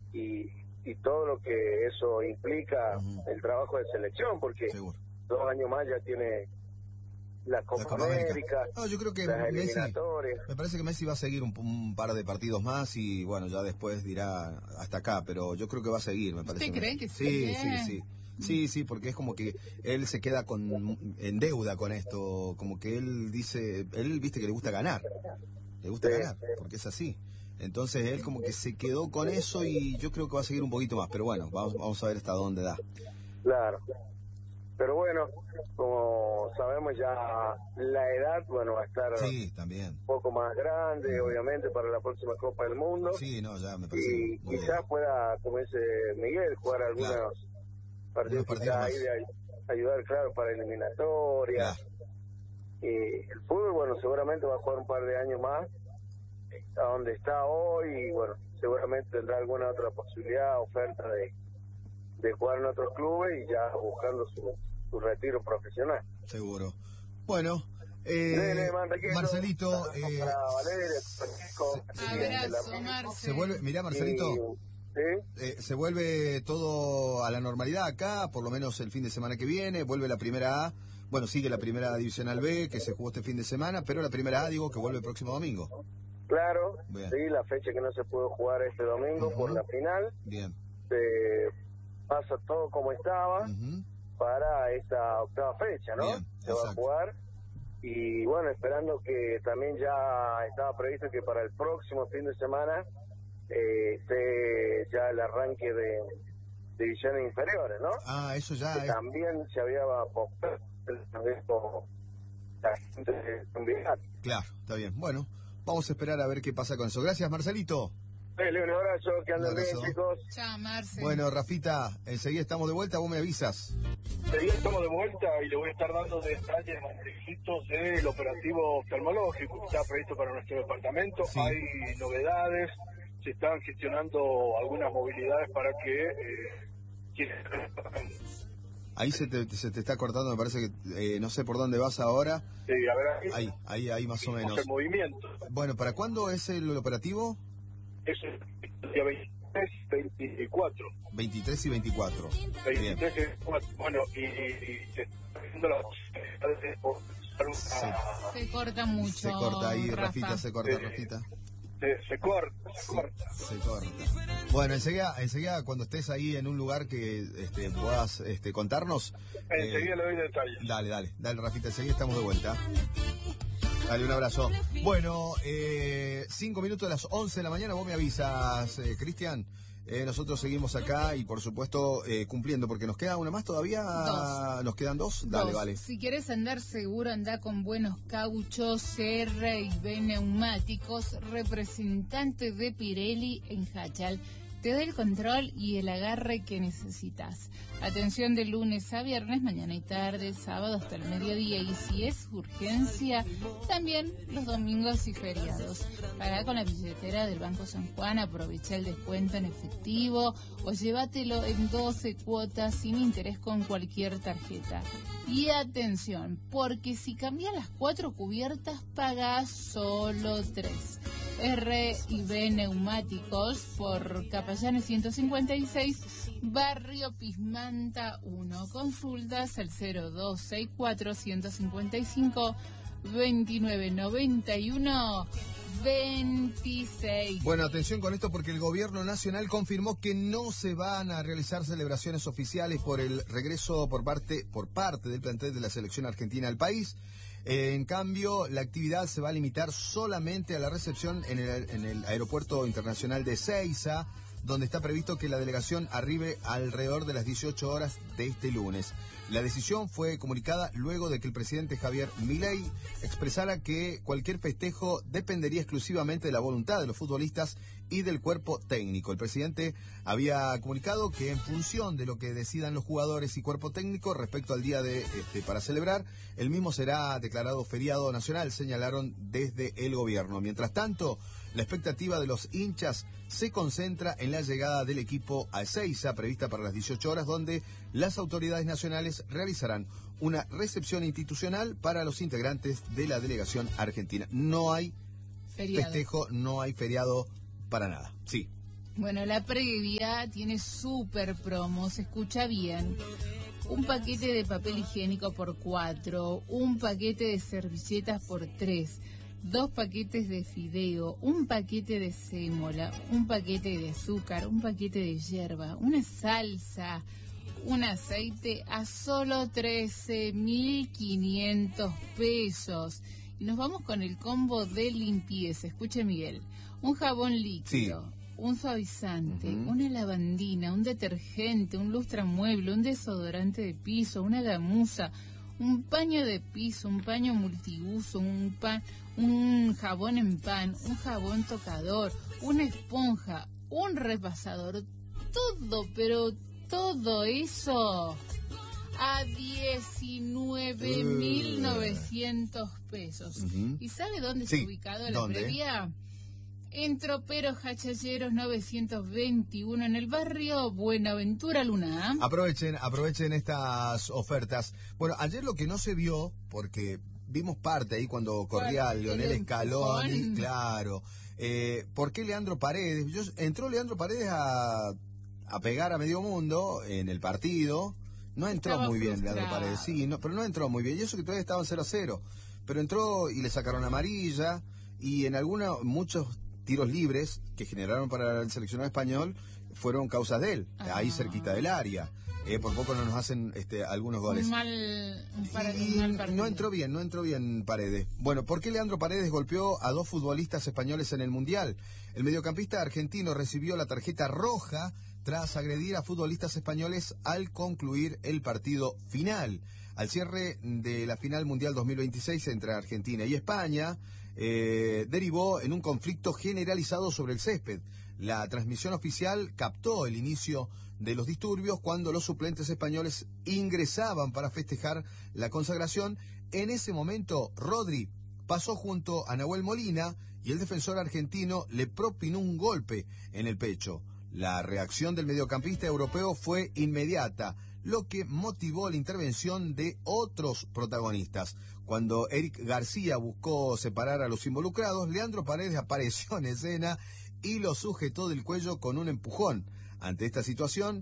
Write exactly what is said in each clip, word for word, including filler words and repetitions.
y, y todo lo que eso implica, uh-huh. el trabajo de selección, porque Seguro. dos años más ya tiene la Copa, la Copa América, América no, yo creo que las Messi, eliminatorias. Me parece que Messi va a seguir un, un par de partidos más y bueno, ya después dirá hasta acá, pero yo creo que va a seguir, me parece. ¿Usted cree que sí? Sí, sí, sí. Sí, sí, porque es como que él se queda con en deuda con esto, como que él dice, él viste que le gusta ganar, le gusta sí, ganar, sí. porque es así. Entonces él como que se quedó con eso y yo creo que va a seguir un poquito más, pero bueno, vamos, vamos a ver hasta dónde da. Claro, pero bueno, como sabemos ya la edad, bueno, va a estar sí, también. un poco más grande, sí. obviamente, para la próxima Copa del Mundo. Sí, no, ya me parece. Y quizás bien. pueda, como dice Miguel, jugar algunos claro. partidos, partidos ahí de ayudar, claro, para eliminatoria. Claro. Y el fútbol, bueno, seguramente va a jugar un par de años más a donde está hoy y bueno, seguramente tendrá alguna otra posibilidad, oferta de, de jugar en otros clubes y ya buscando su, su retiro profesional. Seguro. Bueno, eh, Dele, Marcelito, eh, para Valeria, Francisco, abrazo, Marce. Se vuelve, mirá, Marcelito. Y, ¿sí? eh, se vuelve todo a la normalidad acá, por lo menos el fin de semana que viene, vuelve la primera A. Bueno, sigue la primera divisional B, que se jugó este fin de semana, pero la primera A, digo, que vuelve el próximo domingo. Claro, Bien. sí, la fecha que no se pudo jugar este domingo uh-huh. por la final. Bien. Se pasa todo como estaba uh-huh. para esta octava fecha, ¿no? Bien, se va a jugar. Y bueno, esperando que también ya estaba previsto que para el próximo fin de semana eh, esté ya el arranque de divisiones inferiores, ¿no? Ah, eso ya que es... también se había Claro, está bien. Bueno, vamos a esperar a ver qué pasa con eso. Gracias, Marcelito. Dale, un abrazo, que anden bien, chicos. Chao, Marce. Bueno, Rafita, enseguida estamos de vuelta, vos me avisas. Enseguida estamos de vuelta y le voy a estar dando detalles más precisos del operativo oftalmológico que está previsto para nuestro departamento. Sí. Hay novedades, se están gestionando algunas movilidades para que... Eh, Ahí se te, se te está cortando, me parece que eh, no sé por dónde vas ahora. Sí, a ver ahí. Ahí, ahí, ahí más o menos. El movimiento. Bueno, ¿para cuándo es el operativo? Es el día veintitrés y veinticuatro. veintitrés y veinticuatro. veintitrés y veinticuatro. Bueno, y, y se está haciendo la posibilidad de una... Se, se corta mucho. Se corta ahí, Rafa. Rafita, se corta, Sí. Rafita. Se, se corta, se, se corta. Se corta. Bueno, enseguida, enseguida cuando estés ahí en un lugar que este, puedas este, contarnos. Enseguida eh, le doy detalles. Dale, dale, dale, Rafita, enseguida estamos de vuelta. Dale, un abrazo. Bueno, eh, cinco minutos de las once de la mañana, vos me avisas, eh, Cristian. Eh, nosotros seguimos acá y por supuesto eh, cumpliendo, porque nos queda una más todavía. Dos. ¿Nos quedan dos? Dale, dos. vale. Si quieres andar seguro, anda con buenos cauchos R y B Neumáticos, representante de Pirelli en Hachal. Te da el control y el agarre que necesitas. Atención de lunes a viernes, mañana y tarde, sábado hasta el mediodía. Y si es urgencia, también los domingos y feriados. Pagá con la billetera del Banco San Juan, aprovecha el descuento en efectivo o llévatelo en doce cuotas sin interés con cualquier tarjeta. Y atención, porque si cambias las cuatro cubiertas, pagás solo tres. R y B Neumáticos por Capallanes ciento cincuenta y seis, Barrio Pismanta uno. Consultas al cero dos seis cuatro, uno cinco cinco, veintinueve noventa y uno veintiséis. Bueno, atención con esto porque el gobierno nacional confirmó que no se van a realizar celebraciones oficiales por el regreso por parte, por parte del plantel de la selección argentina al país. Eh, en cambio, la actividad se va a limitar solamente a la recepción en el, en el aeropuerto internacional de Ezeiza, donde está previsto que la delegación arribe alrededor de las dieciocho horas de este lunes. La decisión fue comunicada luego de que el presidente Javier Milei expresara que cualquier festejo dependería exclusivamente de la voluntad de los futbolistas y del cuerpo técnico. El presidente había comunicado que en función de lo que decidan los jugadores y cuerpo técnico respecto al día de este, para celebrar, el mismo será declarado feriado nacional, señalaron desde el gobierno. Mientras tanto, la expectativa de los hinchas se concentra en la llegada del equipo a Ezeiza, prevista para las dieciocho horas, donde las autoridades nacionales realizarán una recepción institucional para los integrantes de la delegación argentina. No hay feriado. festejo, no hay feriado para nada. Sí. Bueno, la previa tiene súper promo, se escucha bien. Un paquete de papel higiénico por cuatro, un paquete de servilletas por tres, dos paquetes de fideo, un paquete de sémola, un paquete de azúcar, un paquete de hierba, una salsa, un aceite a solo trece mil quinientos pesos. Y nos vamos con el combo de limpieza. Escuche, Miguel, un jabón líquido. Sí. Un suavizante, uh-huh. una lavandina, un detergente, un lustramueble, un desodorante de piso, una gamuza, un paño de piso, un paño multiuso, un pan, un jabón en pan, un jabón tocador, una esponja, un repasador, todo, pero todo eso a diecinueve mil novecientos pesos. Uh-huh. ¿Y sabe dónde sí. está ubicado la ¿Dónde? previa? En Troperos Hachalleros novecientos veintiuno, en el barrio Buenaventura Luna. Aprovechen, aprovechen estas ofertas. Bueno, ayer lo que no se vio, porque vimos parte ahí cuando corría Leonel Scaloni, claro. Eh, ¿Por qué Leandro Paredes? Yo, entró Leandro Paredes a, a pegar a medio mundo en el partido. No entró Estaba muy frustrado. bien Leandro Paredes, sí, no, pero no entró muy bien. Y eso que todavía estaban cero a cero. Pero entró y le sacaron amarilla. Y en algunos, muchos tiros libres que generaron para el seleccionado español fueron causas de él, ah. ahí cerquita del área. Eh, por poco no nos hacen este, algunos goles. Un mal, un para, un mal partido. No entró bien, no entró bien Paredes. Bueno, ¿por qué Leandro Paredes golpeó a dos futbolistas españoles en el Mundial? El mediocampista argentino recibió la tarjeta roja tras agredir a futbolistas españoles al concluir el partido final. Al cierre de la final Mundial dos mil veintiséis entre Argentina y España, Eh, derivó en un conflicto generalizado sobre el césped. La transmisión oficial captó el inicio de los disturbios cuando los suplentes españoles ingresaban para festejar la consagración. En ese momento, Rodri pasó junto a Nahuel Molina y el defensor argentino le propinó un golpe en el pecho. La reacción del mediocampista europeo fue inmediata, lo que motivó la intervención de otros protagonistas. Cuando Eric García buscó separar a los involucrados, Leandro Paredes apareció en escena y lo sujetó del cuello con un empujón. Ante esta situación,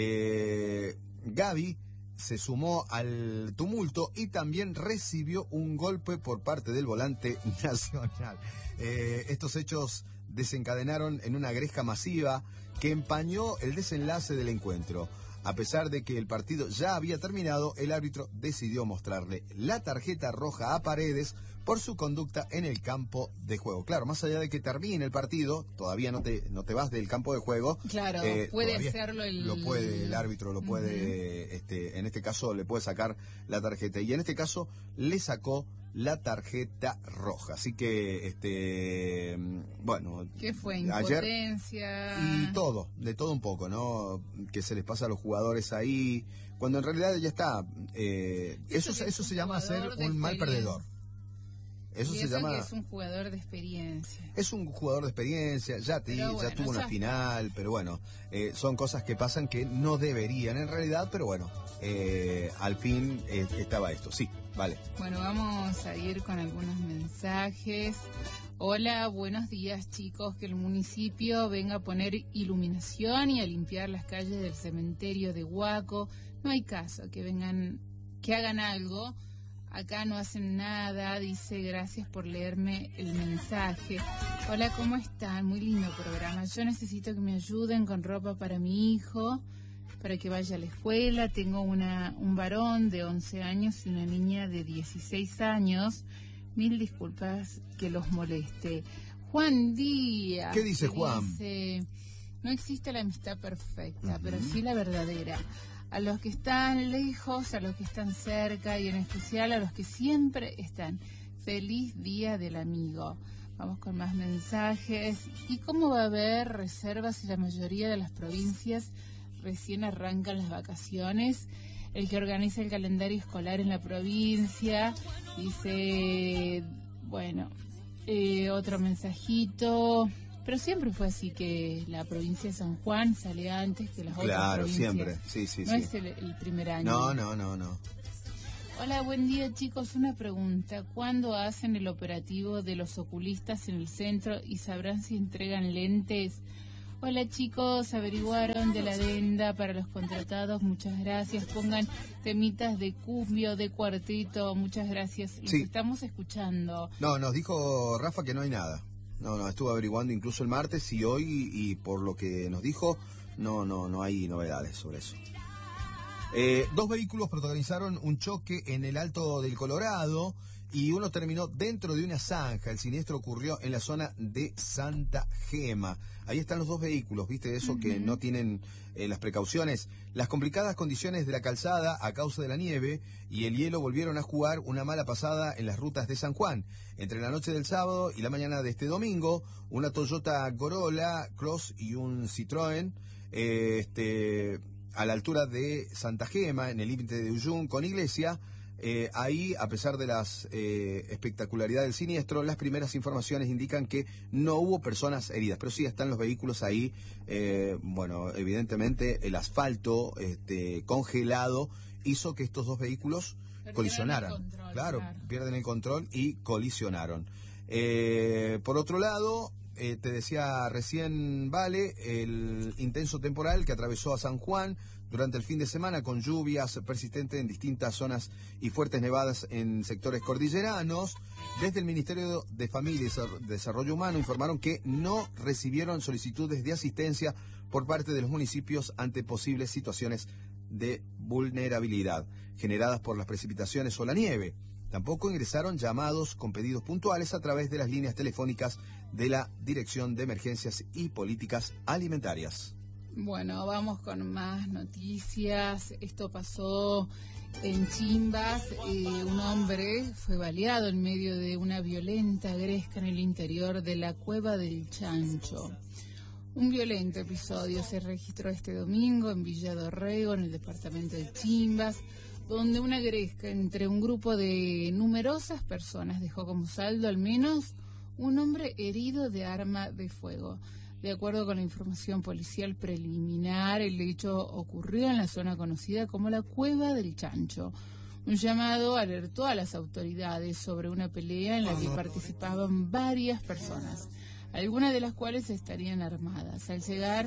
eh, Gaby se sumó al tumulto y también recibió un golpe por parte del volante nacional. Eh, estos hechos desencadenaron en una gresca masiva que empañó el desenlace del encuentro. A pesar de que el partido ya había terminado, el árbitro decidió mostrarle la tarjeta roja a Paredes por su conducta en el campo de juego. Claro, más allá de que termine el partido, todavía no te no te vas del campo de juego. Claro, eh, puede hacerlo el... Lo puede, el árbitro lo puede, uh-huh. este, en este caso le puede sacar la tarjeta. Y en este caso le sacó la tarjeta roja. Así que, este, bueno... ¿Qué fue? ¿Impotencia? Ayer, y todo, de todo un poco, ¿no? Que se les pasa a los jugadores ahí, cuando en realidad ya está. Eh, eso eso, eso se llama ser un mal perdedor. Eso y se eso llama... que es un jugador de experiencia. Es un jugador de experiencia, ya, te, bueno, ya tuvo ya una final, pero bueno, eh, son cosas que pasan que no deberían en realidad, pero bueno, eh, al fin eh, estaba esto, sí, vale. Bueno, vamos a ir con algunos mensajes. Hola, buenos días chicos, que el municipio venga a poner iluminación y a limpiar las calles del cementerio de Huaco. No hay caso que vengan, que hagan algo. Acá no hacen nada, dice, gracias por leerme el mensaje. Hola, ¿cómo están? Muy lindo programa. Yo necesito que me ayuden con ropa para mi hijo, para que vaya a la escuela. Tengo una un varón de once años y una niña de dieciséis años. Mil disculpas que los moleste. Juan Díaz. ¿Qué dice Juan? Dice, no existe la amistad perfecta, uh-huh. pero sí la verdadera. A los que están lejos, a los que están cerca y en especial a los que siempre están. Feliz Día del Amigo. Vamos con más mensajes. ¿Y cómo va a haber reservas si la mayoría de las provincias recién arrancan las vacaciones? El que organiza el calendario escolar en la provincia dice, bueno, eh, otro mensajito... Pero siempre fue así, que la provincia de San Juan sale antes que las claro, otras provincias. Claro, siempre, sí, sí, no sí. No es el, el primer año. No, no, no, no. Hola, buen día chicos. Una pregunta. ¿Cuándo hacen el operativo de los oculistas en el centro y sabrán si entregan lentes? Hola chicos, averiguaron de la adenda para los contratados, muchas gracias. Pongan temitas de cumbio, de cuartito, muchas gracias. Los sí. estamos escuchando. No, nos dijo Rafa que no hay nada. No, no, estuve averiguando incluso el martes y hoy, y por lo que nos dijo, no, no, no hay novedades sobre eso. Eh, dos vehículos protagonizaron un choque en el Alto del Colorado y uno terminó dentro de una zanja. El siniestro ocurrió en la zona de Santa Gema. Ahí están los dos vehículos, ¿viste? Eso uh-huh. que no tienen eh, las precauciones. Las complicadas condiciones de la calzada a causa de la nieve y el hielo volvieron a jugar una mala pasada en las rutas de San Juan. Entre la noche del sábado y la mañana de este domingo, una Toyota Corolla Cross y un Citroën, eh, este... a la altura de Santa Gema, en el límite de Uyún con Iglesia. Eh, ahí, a pesar de las eh, espectacularidades del siniestro, las primeras informaciones indican que no hubo personas heridas, pero sí están los vehículos ahí. Eh, bueno, evidentemente el asfalto este, congelado hizo que estos dos vehículos Perdieron colisionaran. El control, claro, claro, pierden el control y colisionaron. Eh, por otro lado, Eh, te decía recién, Vale, el intenso temporal que atravesó a San Juan durante el fin de semana con lluvias persistentes en distintas zonas y fuertes nevadas en sectores cordilleranos. Desde el Ministerio de Familia y Desarrollo Humano informaron que no recibieron solicitudes de asistencia por parte de los municipios ante posibles situaciones de vulnerabilidad generadas por las precipitaciones o la nieve. Tampoco ingresaron llamados con pedidos puntuales a través de las líneas telefónicas de la Dirección de Emergencias y Políticas Alimentarias. Bueno, vamos con más noticias. Esto pasó en Chimbas. Eh, un hombre fue baleado en medio de una violenta gresca en el interior de la Cueva del Chancho. Un violento episodio se registró este domingo en Villa Dorrego, en el departamento de Chimbas, donde una gresca entre un grupo de numerosas personas dejó como saldo al menos un hombre herido de arma de fuego. De acuerdo con la información policial preliminar, el hecho ocurrió en la zona conocida como la Cueva del Chancho. Un llamado alertó a las autoridades sobre una pelea en la que participaban varias personas, algunas de las cuales estarían armadas. Al llegar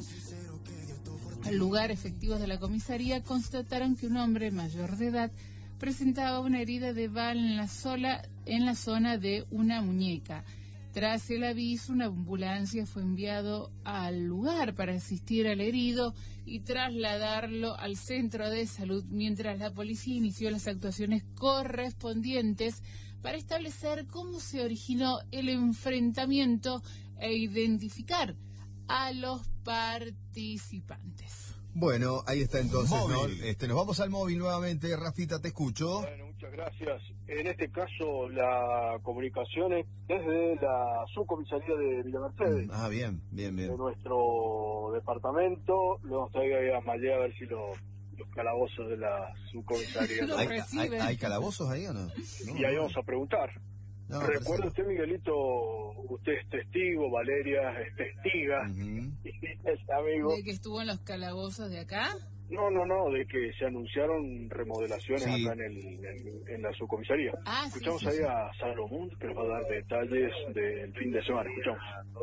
al lugar, efectivos de la comisaría constataron que un hombre mayor de edad presentaba una herida de bala en la, sola, en la zona de una muñeca. Tras el aviso, una ambulancia fue enviado al lugar para asistir al herido y trasladarlo al centro de salud, mientras la policía inició las actuaciones correspondientes para establecer cómo se originó el enfrentamiento e identificar a los participantes. Bueno, ahí está entonces, ¿no? Este, nos vamos al móvil nuevamente. Rafita, te escucho. Bueno, muchas gracias. En este caso, la comunicación es desde la subcomisaría de Villa Mercedes. Ah, bien, bien, bien. De nuestro departamento. Luego todavía a Malea a ver si lo, los calabozos de la subcomisaría. ¿no? ¿Hay, hay, ¿Hay calabozos ahí o no? no y ahí vamos a preguntar. No, Recuerda usted, Miguelito, usted es testigo, Valeria es testiga, uh-huh. es amigo. ¿De que estuvo en los calabozos de acá? No, no, no, de que se anunciaron remodelaciones sí. acá en, el, en, en la subcomisaría. Ah, Escuchamos sí, ahí sí, a Salomón, que nos va a dar detalles del fin de semana. Escuchamos.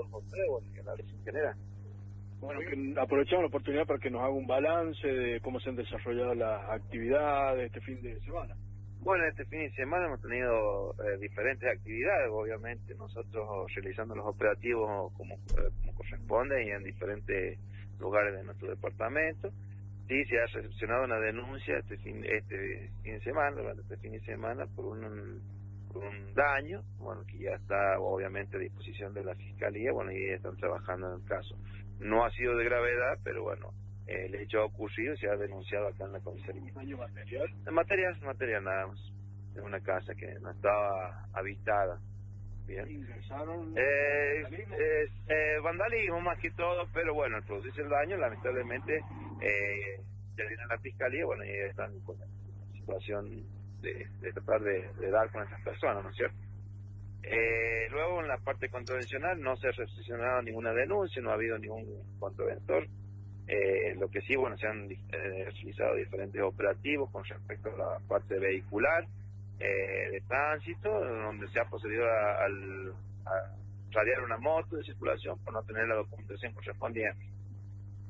Bueno, que aprovechamos la oportunidad para que nos haga un balance de cómo se han desarrollado las actividades este fin de semana. Bueno, este fin de semana hemos tenido eh, diferentes actividades, obviamente, nosotros realizando los operativos como, eh, como corresponde y en diferentes lugares de nuestro departamento. Sí, se ha recepcionado una denuncia este fin, este fin de semana, durante este fin de semana, por un, por un daño, bueno, que ya está obviamente a disposición de la Fiscalía, bueno, y están trabajando en el caso. No ha sido de gravedad, pero bueno, el hecho ha ocurrido y se ha denunciado acá en la comisaría. ¿Daño material? Material, material nada más. Es una casa que no estaba habitada. Bien. ¿Ingresaron? Eh, vandalismo? Eh, eh, vandalismo más que todo, pero bueno, al producirse el daño, lamentablemente, eh, ya viene la fiscalía, bueno, y están con la situación de, de tratar de, de dar con esas personas, ¿no es cierto? Eh, luego, en la parte contravencional, no se ha recepcionado ninguna denuncia, no ha habido ningún contraventor. Eh, lo que sí, bueno, se han eh, realizado diferentes operativos con respecto a la parte vehicular, eh, de tránsito, donde se ha procedido a, a, a radiar una moto de circulación por no tener la documentación correspondiente.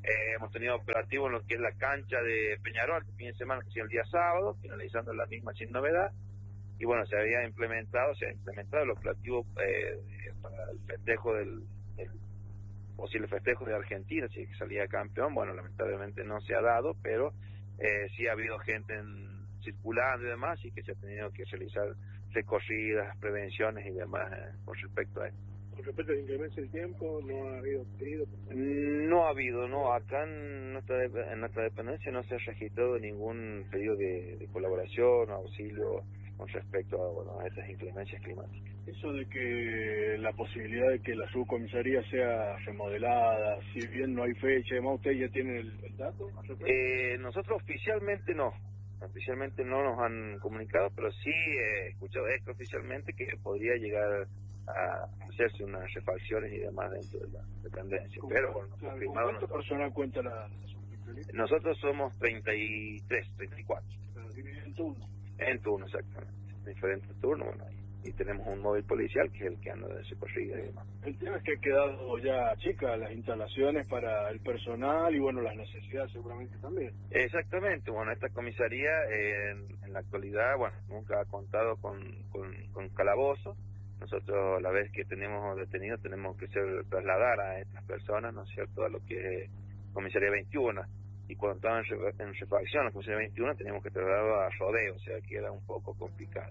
Eh, hemos tenido operativo en lo que es la cancha de Peñarol, el fin de semana, que ha sido el día sábado, finalizando la misma sin novedad. Y bueno, se había implementado, se ha implementado el operativo eh, para el festejo del, del posible festejo de Argentina, si salía campeón. Bueno, lamentablemente no se ha dado, pero eh, sí ha habido gente en, circulando y demás, y que se ha tenido que realizar recorridas, prevenciones y demás eh, con respecto a esto. Con respecto a la inclemencia del tiempo, ¿no ha habido pedido? No ha habido, no. Acá en nuestra, en nuestra dependencia no se ha registrado ningún pedido de, de colaboración o auxilio con respecto a, bueno, a estas inclemencias climáticas. Eso de que la posibilidad de que la subcomisaría sea remodelada, si bien no hay fecha, además, ¿ustedes ya tienen el, el dato? Eh, nosotros oficialmente no. Oficialmente no nos han comunicado, pero sí he escuchado extraoficialmente que podría llegar a hacerse unas refacciones y demás dentro de la dependencia. Pero bueno, claro, confirmado. ¿cuánto personal cuenta la, la subcomisaría? Nosotros somos treinta y tres, treinta y cuatro. Pero divide en turno. En turno, exactamente. Diferentes turnos, bueno, y, y tenemos un móvil policial que es el que anda de recorrida y demás. El tema es que han quedado ya chicas las instalaciones para el personal y bueno, las necesidades seguramente también. Exactamente, bueno, esta comisaría eh, en, en la actualidad, bueno, nunca ha contado con, con, con calabozo. Nosotros, la vez que tenemos detenidos, tenemos que ser, trasladar a estas personas, ¿no es cierto?, a lo que es comisaría veintiuno. Y cuando estaban en, en refacción, la comisaría veintiuno, teníamos que trasladarlo a rodeo, o sea que era un poco complicado.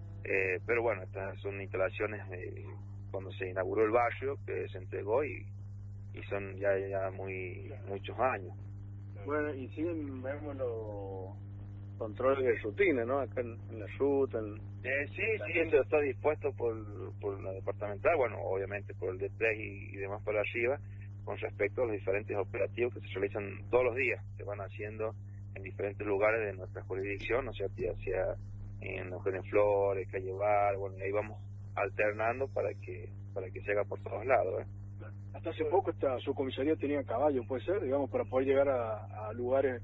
Eh, pero bueno, estas son instalaciones de cuando se inauguró el barrio, que se entregó y, y son ya, ya muy muchos años. Bueno, y siguen, vemos los controles de rutina, ¿no? Acá en, en la ruta. En... Eh, sí, sí, eso está dispuesto por, por la departamental, bueno, obviamente por el D tres y, y demás por arriba, con respecto a los diferentes operativos que se realizan todos los días, se van haciendo en diferentes lugares de nuestra jurisdicción, o sea, ya sea en Eugenio Flores, Calle Bar, bueno, y ahí vamos alternando para que para que se haga por todos lados. ¿eh? Hasta hace poco esta subcomisaría tenía caballo, puede ser, digamos, para poder llegar a, a lugares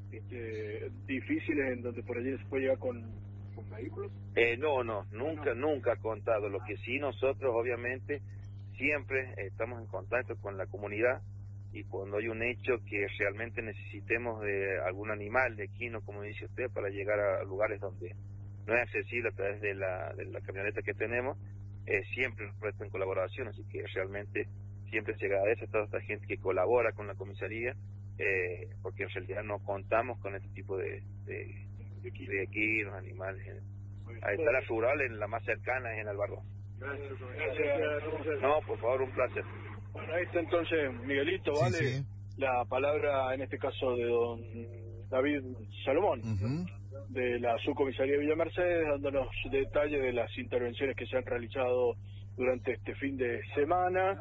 este, difíciles en donde por allí se puede llegar con, con vehículos. Eh, no, no, nunca, no. nunca ha contado. Lo que sí nosotros, obviamente, siempre estamos en contacto con la comunidad y cuando hay un hecho que realmente necesitemos de algún animal de equino, como dice usted, para llegar a lugares donde no es accesible a través de la, de la camioneta que tenemos, eh, siempre nos prestan colaboración, así que realmente siempre se agradece a toda esta gente que colabora con la comisaría, eh, porque en realidad no contamos con este tipo de, de, de equinos, animales. Ahí está la rural, en la más cercana es en Albarrón. Gracias, gracias. No, por favor, un placer. Bueno, ahí está entonces Miguelito, ¿vale? Sí, sí. La palabra en este caso de don David Salomón, uh-huh. de la subcomisaría Villa Mercedes, dándonos detalles de las intervenciones que se han realizado durante este fin de semana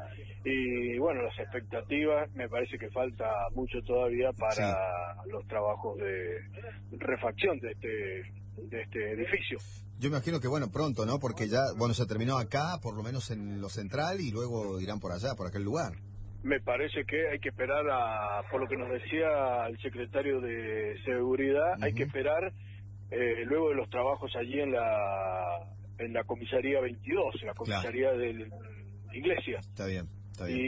y bueno, las expectativas, me parece que falta mucho todavía para sí. los trabajos de refacción de este, de este edificio. Yo me imagino que, bueno, pronto, ¿no? Porque ya, bueno, se terminó acá, por lo menos en lo central, y luego irán por allá, por aquel lugar. Me parece que hay que esperar, a, por lo que nos decía el secretario de Seguridad, uh-huh. hay que esperar eh, luego de los trabajos allí en la en la comisaría veintidós, en la comisaría claro. de la iglesia. Está bien, está bien.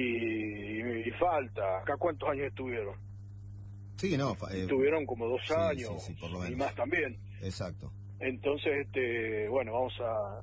Y, y, y falta, ¿acá cuántos años estuvieron? Sí, no. Eh, estuvieron como dos sí, años, sí, sí, por lo menos. Y más también. Exacto. Entonces, este, bueno, vamos a...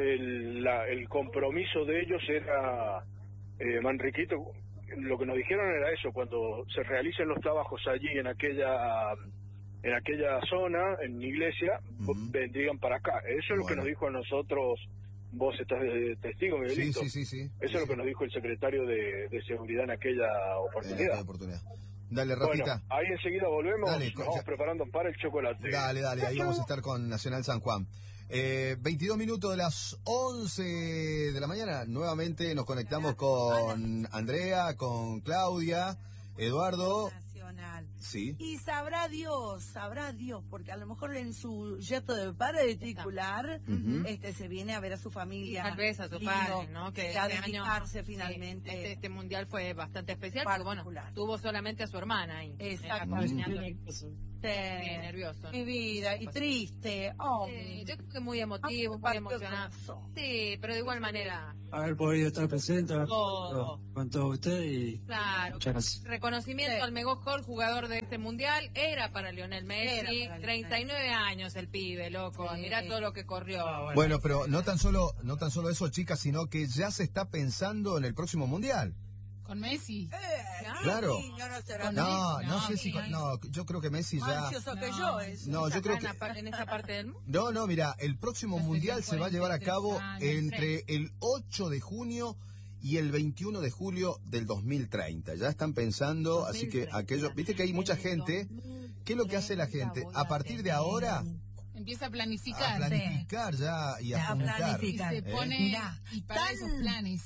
El, la, el compromiso de ellos era, eh, Manriquito, lo que nos dijeron era eso, cuando se realicen los trabajos allí en aquella en aquella zona, en iglesia, uh-huh. vendrían para acá. Eso es bueno. lo que nos dijo a nosotros, vos estás de testigo, Miguelito. Sí, sí, sí, sí. Eso sí, es lo que nos dijo el secretario de, de Seguridad en aquella oportunidad. En aquella oportunidad. Dale, Rafita. Bueno, ahí enseguida volvemos, dale, nos vamos ya. preparando para el chocolate. Dale, dale, ahí vamos a estar con Nacional San Juan. Eh, veintidós minutos de las once de la mañana, nuevamente nos conectamos con Andrea, con Claudia, Eduardo. Nacional. Sí. Y sabrá Dios, sabrá Dios, porque a lo mejor en su yeto de particular, uh-huh. este, se viene a ver a su familia. Tal vez a su lindo, padre, ¿no? Que a este dedicarse año, finalmente. Sí, este, este mundial fue bastante especial, porque bueno, tuvo solamente a su hermana ahí. Exactamente. Sí, nervioso. Mi vida, y triste. Oh, sí, yo creo que muy emotivo, muy emocionado. Sí, pero de igual manera. Haber podido estar presente oh. con todos ustedes y. Claro. Reconocimiento sí. al mejor jugador de este mundial era para Lionel Messi. Para treinta y nueve años el pibe, loco. Sí. Mirá todo lo que corrió. Ah, bueno, bueno, pero no tan solo, no tan solo eso, chicas, sino que ya se está pensando en el próximo mundial. ¿Con Messi? Eh, claro. No, no, no, no sé si... No, yo creo que Messi ya... Más ansioso que yo es. No, yo creo que... En esta parte del mundo. No, no, mira, el próximo mundial se va a llevar a cabo entre el ocho de junio y el veintiuno de julio del dos mil treinta. Ya están pensando, así que aquello... Viste que hay mucha gente... ¿Qué es lo que hace la gente? A partir de ahora... Empieza a planificar. A planificar ya y a planificar. Y se pone... ¿Eh? Mirá, y para tan... esos planes...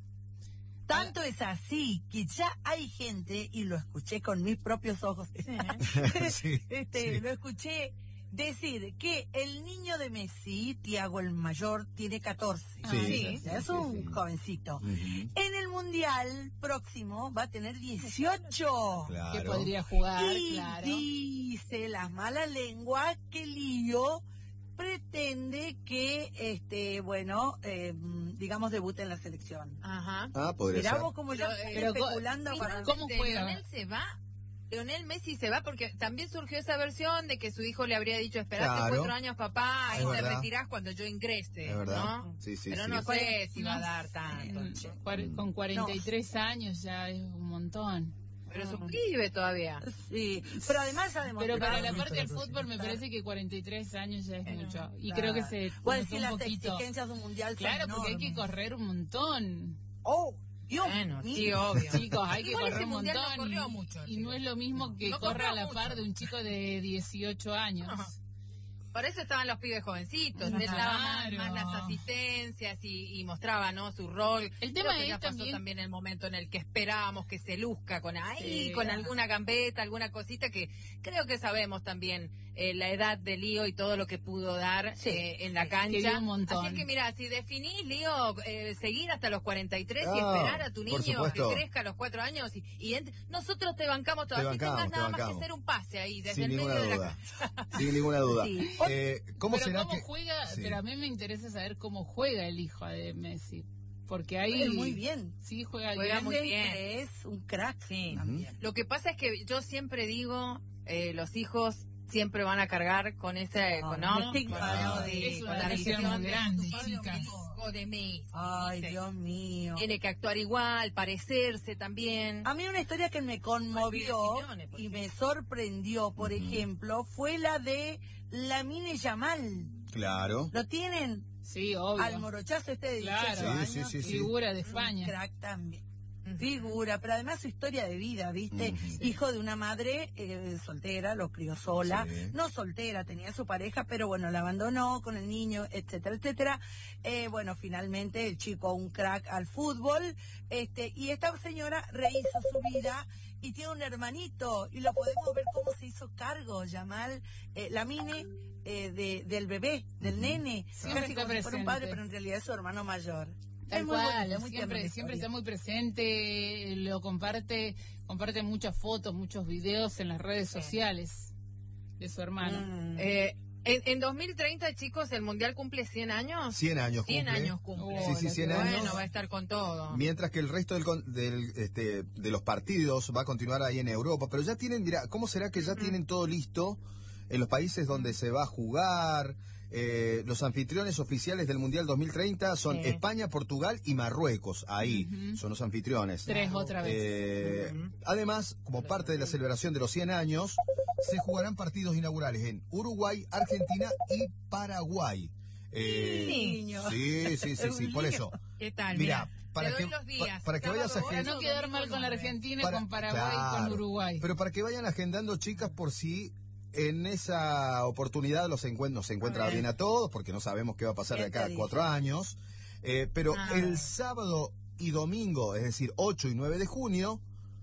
Tanto es así que ya hay gente, y lo escuché con mis propios ojos, sí, este, sí. lo escuché decir que el niño de Messi, Thiago el mayor, tiene catorce. Sí, sí, sí, es sí, un sí. jovencito. Uh-huh. En el Mundial próximo va a tener dieciocho. Claro. Que podría jugar, y claro. dice las malas lenguas que Lío pretende que, este, bueno, eh, digamos, debute en la selección. Ajá. Ah, podría Mirá ser. vos como ya pero, especulando pero, para... ¿Cómo juega? Lionel se va, Lionel Messi se va, porque también surgió esa versión de que su hijo le habría dicho, esperate claro. cuatro años, papá, es y verdad. te retirás cuando yo ingrese, es verdad. ¿no? Sí, sí, pero sí. no sé si no, va a dar tanto. Con cuarenta y tres no. años ya es un montón. Pero su pibe todavía. Sí, pero además ha demostrado... Pero para la parte del fútbol me parece que cuarenta y tres años ya es bueno, mucho. Y claro. creo que se... Bueno, si un las poquito. exigencias de un mundial Claro, son porque hay que correr un montón. Oh, Dios bueno, mío. sí, obvio. Chicos, hay que Igual correr este un mundial montón. No corrió y, mucho, y no es lo mismo que no corra a la mucho. par de un chico de dieciocho años. No. Por eso estaban los pibes jovencitos, Claro. les daban más, más las asistencias y, y mostraba, ¿no?, su rol. El tema Creo que es ya pasó también... también el momento en el que esperábamos que se luzca con ahí, sí, con claro. alguna gambeta, alguna cosita que creo que sabemos también eh, la edad de Lío y todo lo que pudo dar sí, eh, en la sí, cancha. Un montón. Así que mira, si definís, Lío, eh, seguir hasta los cuarenta y tres ah, y esperar a tu niño supuesto. que crezca a los cuatro años y, y ent- nosotros te bancamos todo, te así bancamos, que más nada bancamos. más que hacer un pase ahí desde Sin el medio ninguna de la duda. cancha. Sin ninguna duda. Sí. Eh, ¿Cómo pero será cómo que juega? sí. Pero a mí me interesa saber cómo juega el hijo de Messi. Porque ahí... Juega muy bien. Sí, juega, Juega bien. muy bien. Es un crack. Sí. También. Lo que pasa es que yo siempre digo, eh, los hijos siempre van a cargar con ese No, con, ¿no? el estigma, Con- ¿no? sí, Es con una la presión visión muy de grande, tu chicas. hijo de mí. Ay, ¿viste? Dios mío. Tiene que actuar igual, parecerse también. A mí una historia que me conmovió Millones, por y me sorprendió, por Ujú. ejemplo, fue la de Lamine Yamal. Claro. ¿Lo tienen? Sí, obvio. Al morochazo este de dieciocho Claro. años. Sí, sí, sí, sí. Figura de Es un España. crack también. Figura, pero además su historia de vida, ¿viste? Ujú. Hijo de una madre eh, soltera, lo crió sola. Sí. No soltera, tenía su pareja, pero bueno, la abandonó con el niño, etcétera, etcétera. Eh, bueno, finalmente el chico, un crack al fútbol. este Y esta señora rehizo su vida y tiene un hermanito. Y lo podemos ver cómo se hizo cargo, Yamal, eh, Lamine, eh, de, del bebé, del nene. Siempre Casi está como si fuera un padre, presente. pero en realidad es su hermano mayor. Tal Es muy cual, bonita, muy tierna siempre, la siempre historia. está muy presente, lo comparte, comparte muchas fotos, muchos videos en las redes sociales de su hermano. Mm. Eh, en, en dos mil treinta, chicos, el Mundial cumple cien años. cien años cien cumple. años cumple. Sí, sí, cien Bueno, años. va a estar con todo. Mientras que el resto del, con- del, este, de los partidos va a continuar ahí en Europa. Pero ya tienen, mira, ¿cómo será que ya Ujú. tienen todo listo en los países donde se va a jugar? Eh, los anfitriones oficiales del Mundial dos mil treinta son Sí. España, Portugal y Marruecos. Ahí Ujú. son los anfitriones. Tres otra vez. Eh, Ujú. Además, como parte de la celebración de los cien años, se jugarán partidos inaugurales en Uruguay, Argentina y Paraguay. Eh, Niño. sí, sí, sí, sí, por eso. ¿Qué tal? Mira, Mira, para te que, doy los días. pa- para que Sábado vayas ocho, Para agendando. no quedar domingo mal con la nueve. Argentina, Para- con Paraguay y claro, con Uruguay. Pero para que vayan agendando, chicas, por si en esa oportunidad los encuent- nos encuentra A ver. bien a todos, porque no sabemos qué va a pasar de ¿Quién te acá a dice? cuatro años. Eh, pero Ah. el sábado y domingo, es decir, ocho y nueve de junio,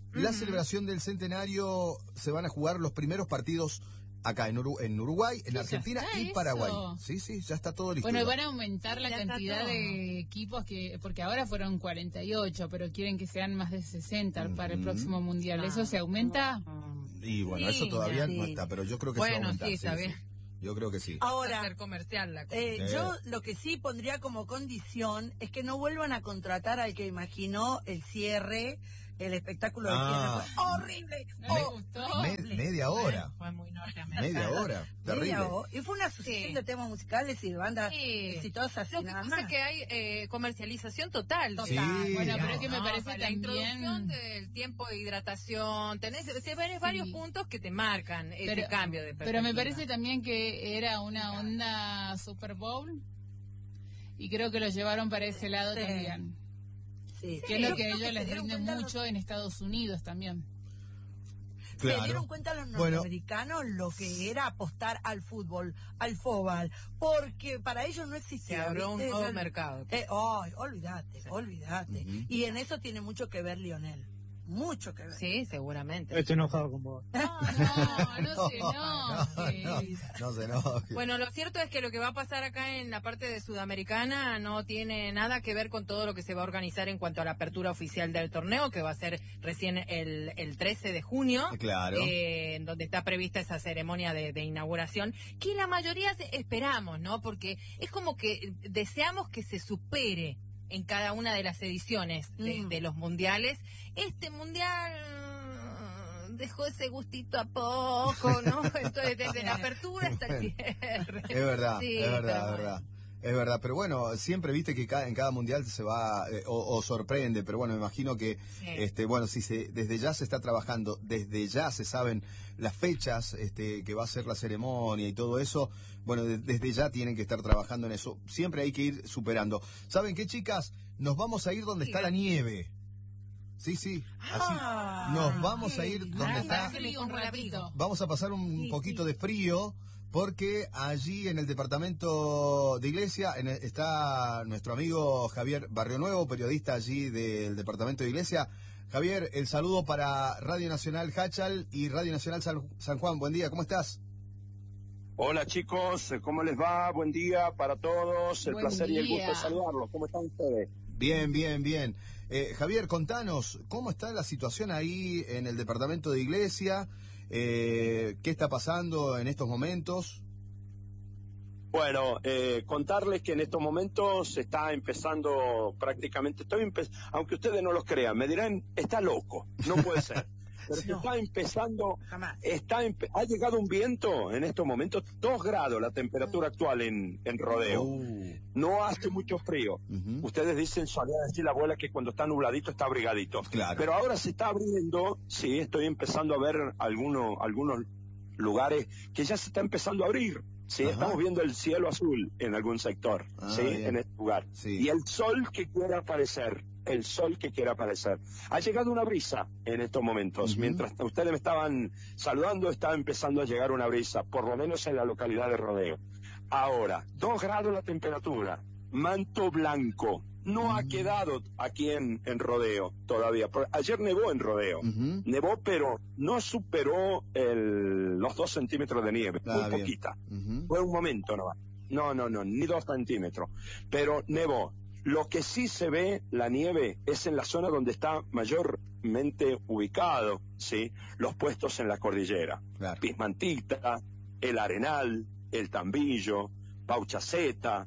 la uh-huh. celebración del centenario se van a jugar los primeros partidos acá en, Uru- en Uruguay, en Argentina y eso. Paraguay. Sí, sí, ya está todo listo. Bueno, van a aumentar la ya cantidad de equipos, que porque ahora fueron cuarenta y ocho, pero quieren que sean más de sesenta uh-huh. para el próximo Mundial. ¿Eso se aumenta? Y bueno, sí, eso todavía sí. no está, pero yo creo que bueno, se va a aumentar. Sí, está sí, bien. Sí. Yo creo que sí. Ahora, hacer comercial la eh, eh. yo lo que sí pondría como condición es que no vuelvan a contratar al que imaginó el cierre, el espectáculo de ah. cierre. Fue horrible. Me oh, gustó. Me, media hora. Fue muy norteamericano. Media hora. Terrible. Media hora. Y fue una sucesión sí. de temas musicales y de bandas sí. exitosas. Lo que pasa es que hay eh, comercialización total. Sí. Bueno, pero es que me no, parece la también... introducción del tiempo de hidratación, tenés, tenés varios sí. puntos que te marcan ese pero, cambio de perspectiva. Pero me parece también que era una onda Super Bowl y creo que lo llevaron para ese lado sí. también. Sí. Que sí, es lo que a ellos les rinde mucho los... en Estados Unidos también. Claro. Se dieron cuenta los norteamericanos bueno. lo que era apostar al fútbol, al fútbol, porque para ellos no existía. Se abrió un nuevo mercado. Eh, oh, olvídate, sí. olvídate. Uh-huh. Y en eso tiene mucho que ver Lionel. Mucho que ver. Sí, seguramente. Estoy enojado con vos. No, no, no se enoje. No, no, no se enoje. Bueno, lo cierto es que lo que va a pasar acá en la parte de Sudamericana no tiene nada que ver con todo lo que se va a organizar en cuanto a la apertura oficial del torneo, que va a ser recién el, el trece de junio. Claro. Eh, en donde está prevista esa ceremonia de, de inauguración, que la mayoría esperamos, ¿no? Porque es como que deseamos que se supere en cada una de las ediciones de, mm. de los mundiales. Este mundial dejó ese gustito a poco, ¿no? Entonces, desde la apertura hasta el cierre. Es verdad, sí, es verdad, es verdad. Es verdad, pero bueno, siempre viste que cada, en cada mundial se va eh, o, o sorprende, pero bueno, me imagino que sí. este bueno, si se desde ya se está trabajando, desde ya se saben las fechas este que va a ser la ceremonia y todo eso, bueno, de, desde ya tienen que estar trabajando en eso. Siempre hay que ir superando. ¿Saben qué, chicas? Nos vamos a ir donde sí. está la nieve. Sí, sí, así. Ah, nos vamos sí. a ir donde ah, está. Un ratito. Vamos a pasar un sí, poquito sí. de frío. Porque allí en el departamento de Iglesia en el, está nuestro amigo Javier Barrionuevo, periodista allí del departamento de Iglesia. Javier, el saludo para Radio Nacional Hachal y Radio Nacional San Juan. Buen día, ¿cómo estás? Hola chicos, ¿cómo les va? Buen día para todos, el Buen placer día. y el gusto de saludarlos. ¿Cómo están ustedes? Bien, bien, bien. Eh, Javier, contanos, ¿cómo está la situación ahí en el departamento de Iglesia? Eh, ¿Qué está pasando en estos momentos? Bueno, eh, contarles que en estos momentos se está empezando prácticamente, estoy empe- aunque ustedes no los crean, me dirán, está loco, no puede ser. Pero se no. está empezando, está empe- ha llegado un viento en estos momentos, dos grados la temperatura actual en, en Rodeo. Uh. No hace mucho frío. Uh-huh. Ustedes dicen, solía decir la abuela que cuando está nubladito está abrigadito. Claro. Pero ahora se está abriendo, sí, estoy empezando a ver algunos, algunos lugares que ya se está empezando a abrir. Sí, Ajá. estamos viendo el cielo azul en algún sector, ah, sí, bien. en este lugar. Sí. Y el sol que quiere aparecer, el sol que quiere aparecer. Ha llegado una brisa en estos momentos. Uh-huh. Mientras ustedes me estaban saludando, estaba empezando a llegar una brisa, por lo menos en la localidad de Rodeo. Ahora, dos grados la temperatura, manto blanco. No uh-huh. ha quedado aquí en, en Rodeo todavía. Ayer nevó en Rodeo. Uh-huh. Nevó, pero no superó el, los dos centímetros de nieve. Ah, muy bien. Poquita. Uh-huh. Fue un momento nomás. No, no, no, ni dos centímetros. Pero nevó. Lo que sí se ve, la nieve, es en la zona donde está mayormente ubicado, ¿sí? Los puestos en la cordillera. Claro. Pismantita, el Arenal, el Tambillo, Pauchaceta,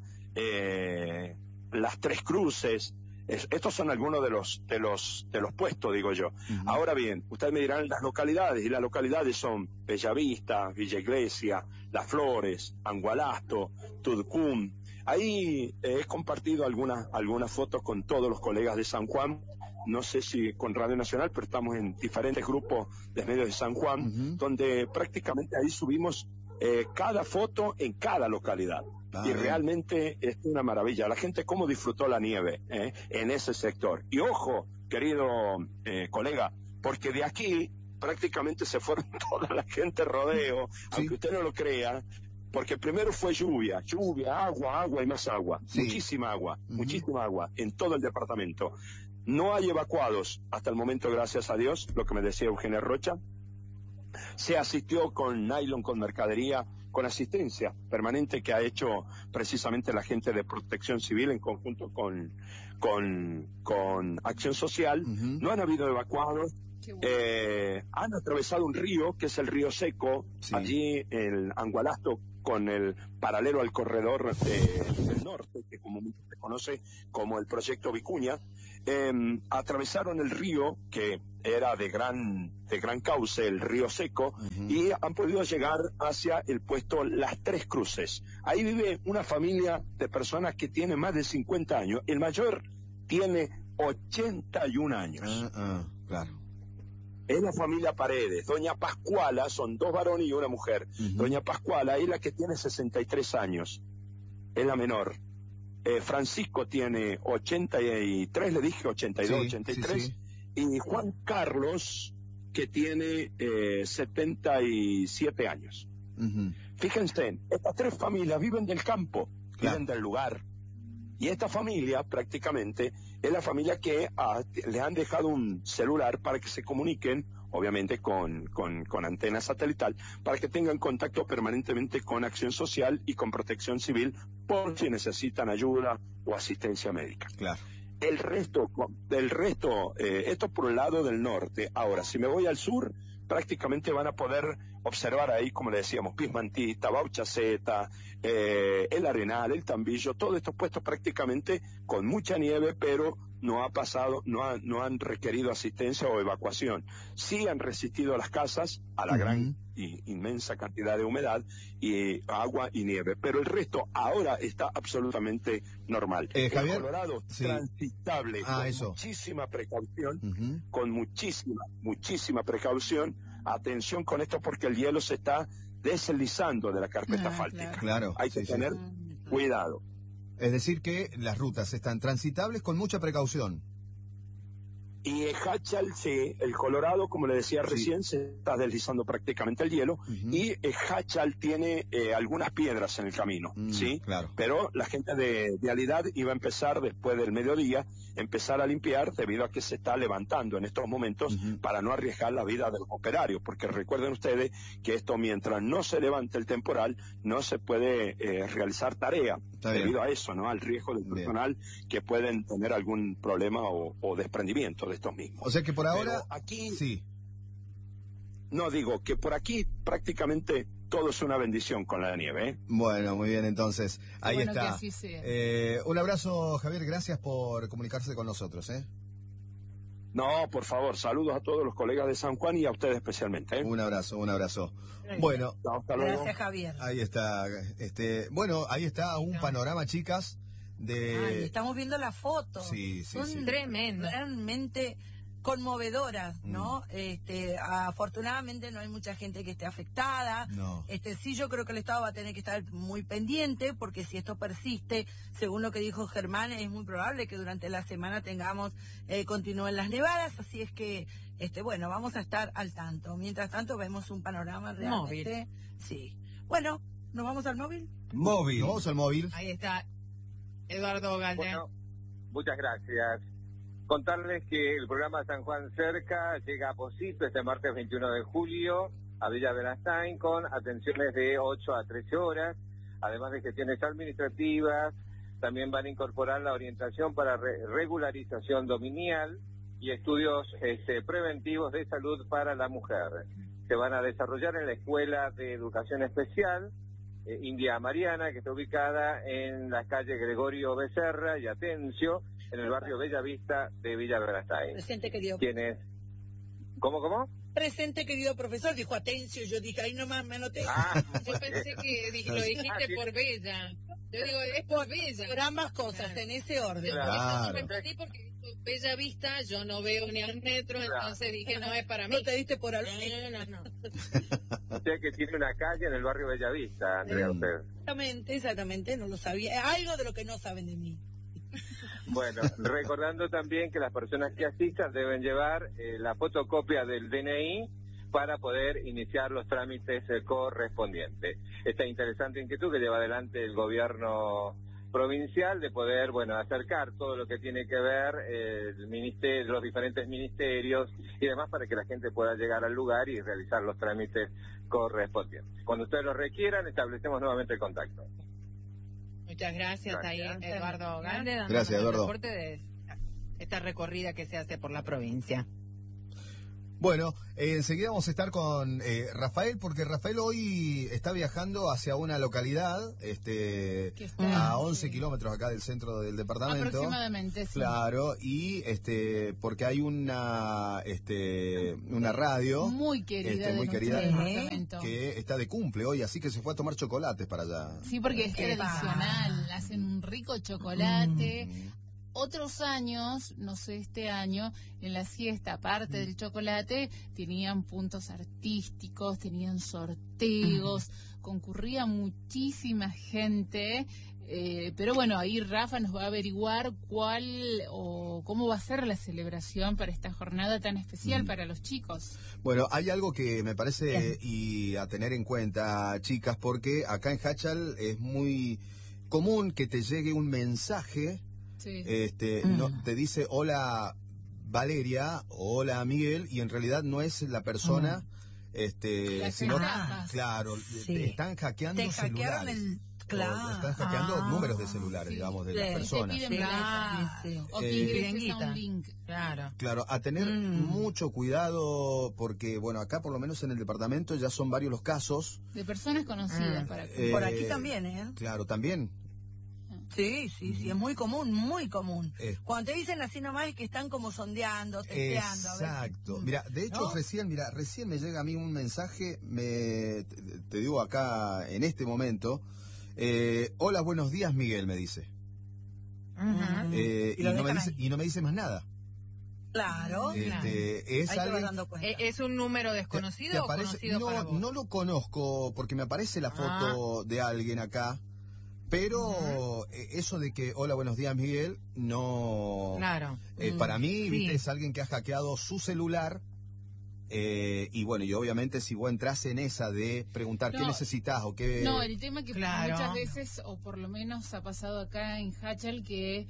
eh... Las Tres Cruces, es, estos son algunos de los de los de los puestos, digo yo. Uh-huh. Ahora bien, ustedes me dirán las localidades, y las localidades son Bellavista, Villa Iglesia, Las Flores, Angualasto, Tudcum. Ahí eh, he compartido algunas algunas fotos con todos los colegas de San Juan, no sé si con Radio Nacional, pero estamos en diferentes grupos de medios de San Juan, uh-huh. donde prácticamente ahí subimos eh, cada foto en cada localidad. Ah, y realmente es una maravilla. La gente cómo disfrutó la nieve eh, en ese sector. Y ojo, querido eh, colega, porque de aquí prácticamente se fueron toda la gente Rodeo, sí. aunque usted no lo crea, porque primero fue lluvia, lluvia, agua, agua y más agua. Sí. Muchísima agua, uh-huh. muchísima agua en todo el departamento. No hay evacuados hasta el momento, gracias a Dios, lo que me decía Eugenia Rocha. Se asistió con nylon, con mercadería, con asistencia permanente que ha hecho precisamente la gente de Protección Civil en conjunto con, con, con Acción Social. Uh-huh. No han habido evacuados. Bueno. Eh, han atravesado un río, que es el río Seco, sí. allí en Angualasto, con el paralelo al corredor de, del norte, que comúnmente se conoce como el Proyecto Vicuña. Eh, atravesaron el río, que era de gran de gran cauce, el río Seco, uh-huh. y han podido llegar hacia el puesto Las Tres Cruces. Ahí vive una familia de personas que tiene más de cincuenta años. El mayor tiene ochenta y un años. Uh, uh, claro. Es la familia Paredes. Doña Pascuala, son dos varones y una mujer. Uh-huh. Doña Pascuala es la que tiene sesenta y tres años, es la menor. Eh, Francisco tiene ochenta y tres, le dije ochenta y dos, sí, ochenta y tres, sí, sí. Y Juan Carlos, que tiene eh, setenta y siete años. Uh-huh. Fíjense, estas tres familias viven del campo, claro. viven del lugar. Y esta familia prácticamente es la familia que ah, le han dejado un celular para que se comuniquen, obviamente con, con, con antena satelital, para que tengan contacto permanentemente con Acción Social y con Protección Civil por si necesitan ayuda o asistencia médica. Claro. El resto, del resto, eh, esto por un lado del norte. Ahora, si me voy al sur, prácticamente van a poder observar ahí, como le decíamos, Pismantista, Bauchaceta, eh, el Arenal, el Tambillo, todos estos puestos prácticamente con mucha nieve, pero no ha pasado, no, ha, no han requerido asistencia o evacuación. Sí han resistido a las casas, a la uh-huh. gran y inmensa cantidad de humedad y agua y nieve, pero el resto ahora está absolutamente normal. Eh, Javier, el Colorado, sí. transitable, ah, con eso. muchísima precaución, uh-huh. con muchísima, muchísima precaución. Atención con esto porque el hielo se está deslizando de la carpeta ah, asfáltica. Claro. Hay que sí, tener sí. cuidado. Es decir que las rutas están transitables con mucha precaución. Y el Hachal, sí, el Colorado, como le decía sí. recién, se está deslizando prácticamente el hielo, uh-huh. y el Hachal tiene eh, algunas piedras en el camino, mm, ¿sí? Claro. Pero la gente de vialidad iba a empezar después del mediodía, empezar a limpiar debido a que se está levantando en estos momentos uh-huh. para no arriesgar la vida de los operarios, porque recuerden ustedes que esto mientras no se levante el temporal, no se puede eh, realizar tarea. Está debido bien. A eso, ¿no? Al riesgo del personal bien. Que pueden tener algún problema o, o desprendimiento de estos mismos. O sea que por ahora... Pero aquí... Sí. No, digo que por aquí prácticamente todo es una bendición con la nieve, ¿eh? Bueno, muy bien, entonces. Ahí bueno, está. Que así sea. Eh, un abrazo, Javier, gracias por comunicarse con nosotros, ¿eh? No, por favor, saludos a todos los colegas de San Juan y a ustedes especialmente, ¿eh? Un abrazo, un abrazo. Bueno, hasta luego. Gracias, Javier. Ahí está, este, bueno, ahí está un panorama, chicas, de... Ay, estamos viendo las fotos. Sí, sí, Son sí. tremendas, realmente conmovedoras, ¿no? Mm. Este, afortunadamente no hay mucha gente que esté afectada. No. Este, sí, yo creo que el Estado va a tener que estar muy pendiente, porque si esto persiste, según lo que dijo Germán, es muy probable que durante la semana tengamos, eh, continúen las nevadas, así es que, este, bueno, vamos a estar al tanto. Mientras tanto, vemos un panorama realmente. Móvil. Sí. Bueno, ¿nos vamos al móvil? Móvil. Vamos al móvil. Ahí está Eduardo Galde. Bueno, muchas gracias. Contarles que el programa San Juan Cerca llega a Posito este martes veintiuno de julio a Villa Verastain con atenciones de ocho a trece horas, además de gestiones administrativas. También van a incorporar la orientación para re regularización dominial y estudios este, preventivos de salud para la mujer. Se van a desarrollar en la Escuela de Educación Especial eh, India Mariana, que está ubicada en la calle Gregorio Becerra y Atencio, en el barrio Bellavista de Villa Verastain. Presente, querido. ¿Quién es? ¿Cómo, cómo? Presente, querido profesor, dijo Atencio, yo dije, ahí nomás me anoté. Ah, yo pensé que dije, lo dijiste ah, sí. por Bella. Yo digo, es por Bella. Por ambas cosas, claro. En ese orden. Claro. Eso no me entendí porque Bella Vista, yo no veo ni al metro, claro. Entonces dije, no es para mí. No te diste por algo. No, no, no. O sea que tiene una calle en el barrio Bellavista, Andrea, mm. usted. Exactamente, exactamente, no lo sabía. Algo de lo que no saben de mí. Bueno, recordando también que las personas que asistan deben llevar eh, la fotocopia del D N I para poder iniciar los trámites eh, correspondientes. Esta interesante inquietud que lleva adelante el gobierno provincial de poder, bueno, acercar todo lo que tiene que ver eh, el ministerio, los diferentes ministerios y demás para que la gente pueda llegar al lugar y realizar los trámites correspondientes. Cuando ustedes lo requieran, establecemos nuevamente el contacto. Muchas gracias, Gracias. ahí Eduardo Galde, dándonos Gracias, el Eduardo. reporte de esta recorrida que se hace por la provincia. Bueno, eh, enseguida vamos a estar con eh, Rafael, porque Rafael hoy está viajando hacia una localidad este, Que está, a once sí. kilómetros acá del centro del departamento. Aproximadamente, sí. Claro, y este porque hay una este una radio Muy querida este, de muy nuestro querida departamento. que está de cumple hoy, así que se fue a tomar chocolates para allá. Sí, porque es Epa. tradicional, hacen un rico chocolate. Mm. Otros años, no sé, este año, en la siesta, aparte del chocolate, tenían puntos artísticos, tenían sorteos, concurría muchísima gente. Eh, pero bueno, ahí Rafa nos va a averiguar cuál o cómo va a ser la celebración para esta jornada tan especial Mm. para los chicos. Bueno, hay algo que me parece y a tener en cuenta, chicas, porque acá en Hachal es muy común que te llegue un mensaje. Sí. Este, Mm. no, te dice hola Valeria, hola Miguel, y en realidad no es la persona, este, Las sino, estafas. claro, Sí. te están hackeando Te hackearon celulares. el... O Claro. están hackeando Ah. números de celulares, Sí. digamos, de Sí. las Te personas. piden Sí, plata, sí, sí. o que Eh, ingreses a Guita. un link. Claro. Claro, a tener Mm. mucho cuidado porque, bueno, acá por lo menos en el departamento ya son varios los casos. De personas conocidas Mm. para Eh, Por aquí también, ¿eh? Claro, también. Sí, sí, sí, es muy común, muy común. Eh. Cuando te dicen así nomás es que están como sondeando, testeando. a ver si- Exacto. Mira, de hecho, ¿No? recién, mira, recién me llega a mí un mensaje, me, te, te digo acá en este momento, eh, hola, buenos días, Miguel, me dice. Ujú. Eh, Y y, lo no me dejan dice y no me dice más nada. Claro. Este, es Ahí te vas alguien- dando cuenta. ¿E- ¿Es un número te- desconocido te o aparece- conocido no, para vos? no lo conozco porque me aparece la foto de alguien acá, pero eh, eso de que, hola, buenos días, Miguel, no... Claro. Eh, Mm, para mí, sí. viste, es alguien que ha hackeado su celular. eh, y bueno, y obviamente si vos entras en esa de preguntar qué No, necesitas o qué... No, el tema que Claro. muchas veces, o por lo menos ha pasado acá en Hachal, que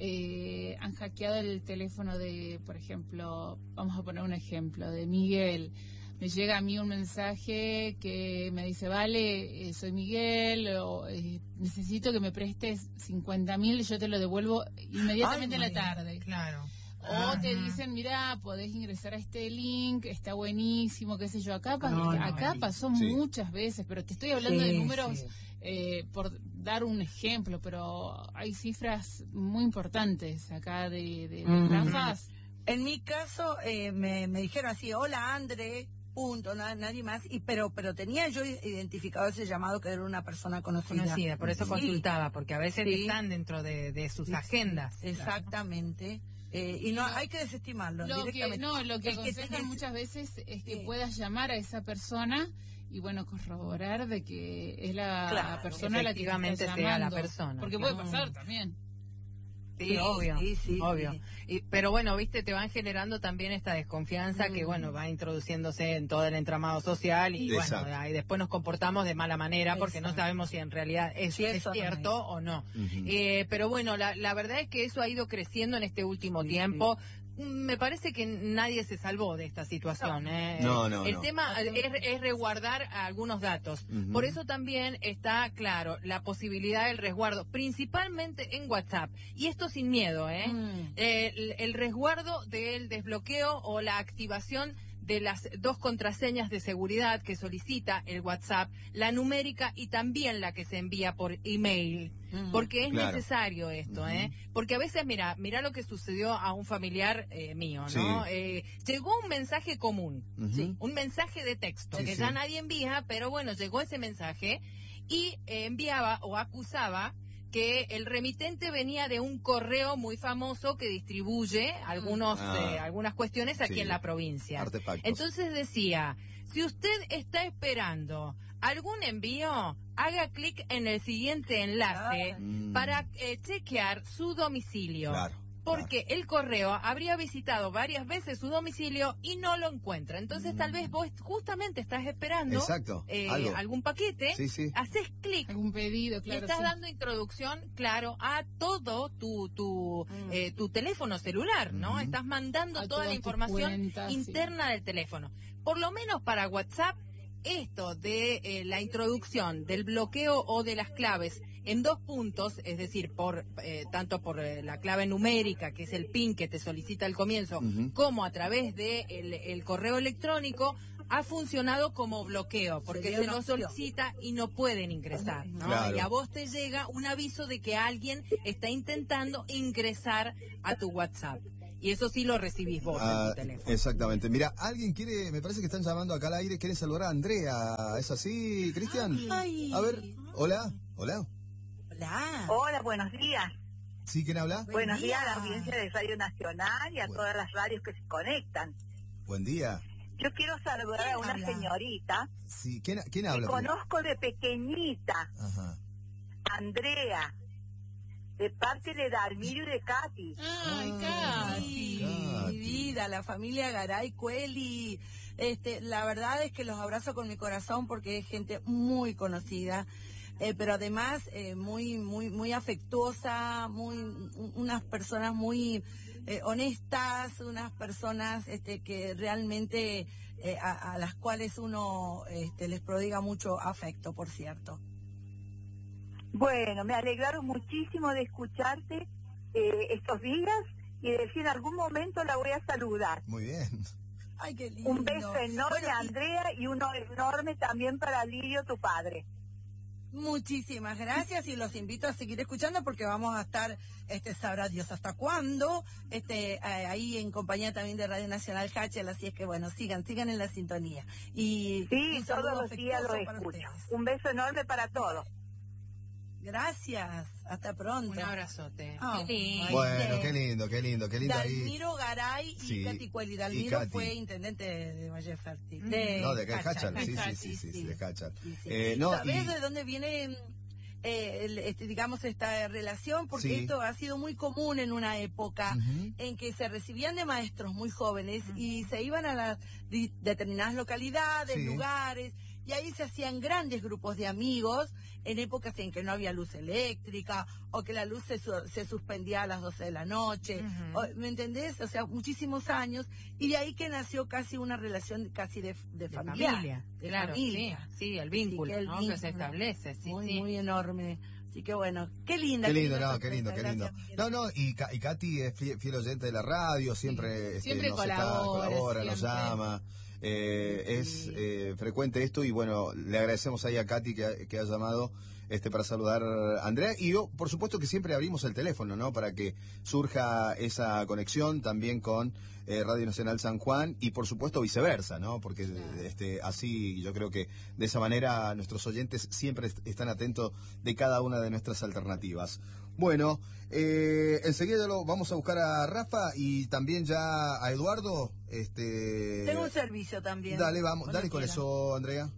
eh, han hackeado el teléfono de, por ejemplo, vamos a poner un ejemplo, de Miguel. Me llega a mí un mensaje que me dice, vale, eh, soy Miguel, o eh, necesito que me prestes cincuenta mil y yo te lo devuelvo inmediatamente Ay, en la María. tarde. Claro. O te dicen, mira, podés ingresar a este link, está buenísimo, qué sé yo. Acá, pa- No, no, acá María. pasó Sí. muchas veces, pero te estoy hablando de Sí, números, sí. eh, por dar un ejemplo, pero hay cifras muy importantes acá de, de, de Ujú. estafas. En mi caso, eh, me, me dijeron así, hola André, punto, na- nadie más, y pero pero tenía yo identificado ese llamado que era una persona conocida. Conocida, por eso Sí. consultaba, porque a veces Sí. están dentro de, de sus Sí, agendas. Exactamente. Eh, y no hay que desestimarlo Lo que, directamente. no, lo que El que aconsejan tenés- muchas veces es que Sí. puedas llamar a esa persona y bueno, corroborar de que es la Claro, persona a la que te está efectivamente sea la llamando. persona, Porque claro. puede pasar también. Sí, Sí, obvio, sí, sí, obvio. sí. Y, pero bueno, viste, te van generando también esta desconfianza que, Mm. bueno, va introduciéndose en todo el entramado social y, Exacto. bueno, ahí después nos comportamos de mala manera porque no Exacto. sabemos si en realidad es, Si es eso no cierto es. o no. Ujú. Eh, pero bueno, la, la verdad es que eso ha ido creciendo en este último Sí, tiempo. Me parece que nadie se salvó de esta situación. ¿eh? No, no, El no. tema es, es resguardar algunos datos. Ujú. Por eso también está claro la posibilidad del resguardo, principalmente en WhatsApp. Y esto sin miedo, ¿eh? Mm. El, el resguardo del desbloqueo o la activación de las dos contraseñas de seguridad que solicita el WhatsApp, la numérica y también la que se envía por email. Mm. Porque es Claro. necesario esto, Ujú. ¿eh? Porque a veces, mira, mira lo que sucedió a un familiar eh, mío, ¿no? Sí. Eh, llegó un mensaje común, Ujú. ¿sí? Un mensaje de texto Sí, que sí. ya nadie envía, pero bueno, llegó ese mensaje y eh, enviaba o acusaba que el remitente venía de un correo muy famoso que distribuye algunos Ah. eh, algunas cuestiones aquí Sí. en la provincia. Artefactos. Entonces decía, si usted está esperando algún envío, haga clic en el siguiente enlace Mm. para eh, chequear su domicilio. Claro. porque el correo habría visitado varias veces su domicilio y no lo encuentra. Entonces mm. tal vez vos justamente estás esperando eh, algún paquete, sí, sí. haces clic, algún pedido, claro, y estás sí. dando introducción, claro, a todo tu tu, mm. eh, tu teléfono celular, ¿no? Mm. Estás mandando a toda la información cuentas, interna sí. del teléfono. Por lo menos para WhatsApp, esto de eh, la introducción del bloqueo o de las claves en dos puntos, es decir, por eh, tanto por eh, la clave numérica, que es el PIN que te solicita al comienzo, uh-huh. como a través de el, el correo electrónico, ha funcionado como bloqueo, porque se lo solicita y no pueden ingresar, ¿no? Claro. Y a vos te llega un aviso de que alguien está intentando ingresar a tu WhatsApp. Y eso sí lo recibís vos ah, en tu teléfono. Exactamente. Mira, alguien quiere, me parece que están llamando acá al aire, quiere saludar a Andrea. ¿Es así, Cristian? Ay. A ver, hola, hola. Hola. Hola, buenos días. ¿Sí, quién habla? Buen buenos días a la audiencia de Radio Nacional y a bueno. todas las radios que se conectan. Buen día. Yo quiero saludar a una habla? señorita. Sí, ¿quién, quién habla? Que conozco de pequeñita. Ajá. Andrea. De parte de Dalmiro y de Katy. Ay, Katy. Mi vida, la familia Garay Cueli. Este, la verdad es que los abrazo con mi corazón porque es gente muy conocida, eh, pero además eh, muy, muy, muy afectuosa, muy, unas personas muy eh, honestas, unas personas este, que realmente eh, a, a las cuales uno este, les prodiga mucho afecto, por cierto. Bueno, me alegraron muchísimo de escucharte eh, estos días y de decir en algún momento la voy a saludar. Muy bien. Ay, qué lindo. Un beso enorme bueno, a Andrea y uno enorme también para Lidio, tu padre. Muchísimas gracias y los invito a seguir escuchando porque vamos a estar, este sabrá Dios hasta cuándo, este eh, ahí en compañía también de Radio Nacional Hachal, así es que bueno, sigan, sigan en la sintonía. Y sí, todos los días lo escucho. Un beso enorme para todos. Gracias, hasta pronto. Un abrazote. Oh, qué lindo. Bueno, qué lindo, qué lindo, qué lindo. Dalmiro Garay y sí, Katy Cueli. Dalmiro fue intendente de Valle Fértil. De no, de Hachal, sí, sí, sí, sí, sí, de Hachal. Sí, sí. Eh, no, ¿Sabés y... de dónde viene, eh, el, este, digamos, esta relación? Porque sí. esto ha sido muy común en una época uh-huh. en que se recibían de maestros muy jóvenes uh-huh. y se iban a las de, determinadas localidades, sí. lugares, y ahí se hacían grandes grupos de amigos en épocas en que no había luz eléctrica o que la luz se, su se suspendía a las doce de la noche. Uh-huh. o, ¿Me entendés? O sea, muchísimos años. Y de ahí que nació casi una relación casi de, de, de familia. familia. De claro, familia. Sí, sí, el vínculo, sí, que, el ¿no? vínculo que se establece. Sí, muy, sí. muy enorme. Así que bueno, qué linda. Qué lindo, no, qué lindo, qué lindo. No, no, y, y Katy es fiel, fiel oyente de la radio, siempre, sí. siempre este, nos colabora, está, colabora siempre. nos llama. Eh, sí. Es eh, frecuente esto y bueno, le agradecemos ahí a Katy que ha, que ha llamado este para saludar a Andrea y yo, por supuesto que siempre abrimos el teléfono, ¿no? Para que surja esa conexión también con eh, Radio Nacional San Juan y por supuesto viceversa, ¿no? Porque claro. este así yo creo que de esa manera nuestros oyentes siempre est están atentos de cada una de nuestras alternativas. Bueno, eh, enseguida lo vamos a buscar a Rafa y también ya a Eduardo. Este... Tengo un servicio también. Dale, vamos, dale con eso, Andrea.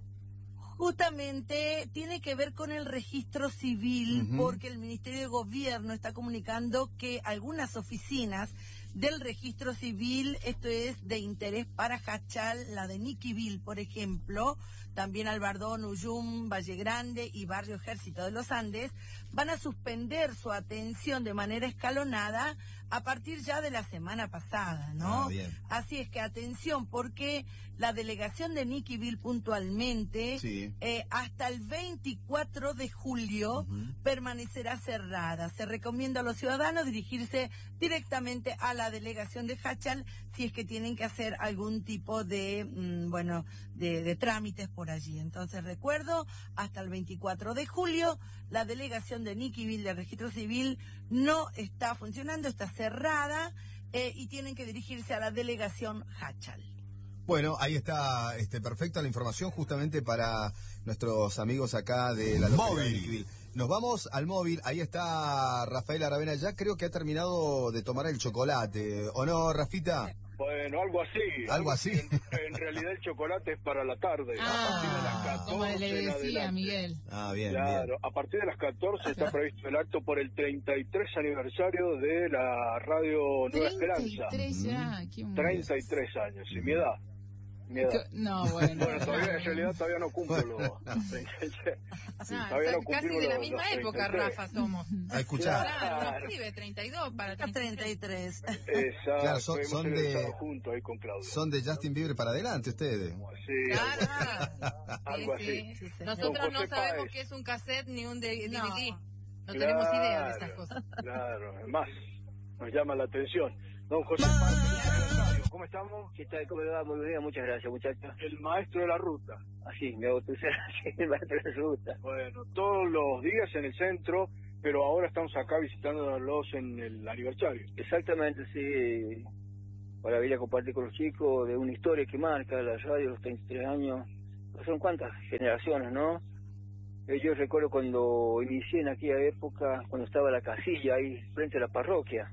Justamente tiene que ver con el registro civil, uh-huh. porque el Ministerio de Gobierno está comunicando que algunas oficinas del registro civil, esto es de interés para Hachal, la de Niquivil, por ejemplo, también Albardón, Uyum, Valle Grande y Barrio Ejército de los Andes, van a suspender su atención de manera escalonada a partir ya de la semana pasada, ¿no? Ah, bien. Así es que atención, porque la delegación de Niquivil puntualmente, sí. eh, hasta el veinticuatro de julio uh-huh. permanecerá cerrada. Se recomienda a los ciudadanos dirigirse directamente a la delegación de Hachal si es que tienen que hacer algún tipo de, mmm, bueno, de, de trámites por allí. Entonces recuerdo, hasta el veinticuatro de julio, la delegación de Niquivil de Registro Civil no está funcionando, está cerrada eh, y tienen que dirigirse a la delegación Hachal. Bueno, ahí está este, perfecta la información justamente para nuestros amigos acá de la localidad de Niquivil. Nos vamos al móvil, ahí está Rafael Aravena, ya creo que ha terminado de tomar el chocolate, ¿o no, Rafita? Bueno, algo así. Algo así. En, en realidad el chocolate es para la tarde, ah, a partir de las catorce, catorce le decía Miguel. Ah, bien, claro, bien. A partir de las catorce está previsto el acto por el treinta y tres aniversario de la radio Nueva Esperanza. treinta y tres ya, qué treinta y tres años, y mi edad. Mi edad. No, bueno. Bueno, todavía, en realidad todavía no cumplo los treinta y tres. Sí, Ah, todavía no casi cumplimos de la los- misma los época, treinta y tres. Rafa, somos. A escuchar. Claro, unos pibes, treinta y dos para treinta y tres. Exacto, Claro, son- hemos son egresado de- juntos ahí con Claudia. Son de Justin Bieber para adelante ustedes. Sí, Claro. algo Sí, así. sí. Sí, Nosotros Con no José sabemos Páez. qué es un cassette ni un D- D V D. No. No, tenemos idea de esas cosas. Claro, es más, nos llama la atención. Don José Páez, ¿cómo estamos? ¿Qué tal? ¿Cómo le va? Muy bien, muchas gracias, muchachos. El maestro de la ruta. Así, me bauticé así, el maestro de la ruta. Bueno, todos los días en el centro, pero ahora estamos acá visitándolos en el aniversario. Exactamente, sí. Para venir a compartir con los chicos de una historia que marca la radio, los treinta y tres años. Son cuántas generaciones, ¿no? Eh, Yo recuerdo cuando inicié en aquella época, cuando estaba la casilla ahí frente a la parroquia,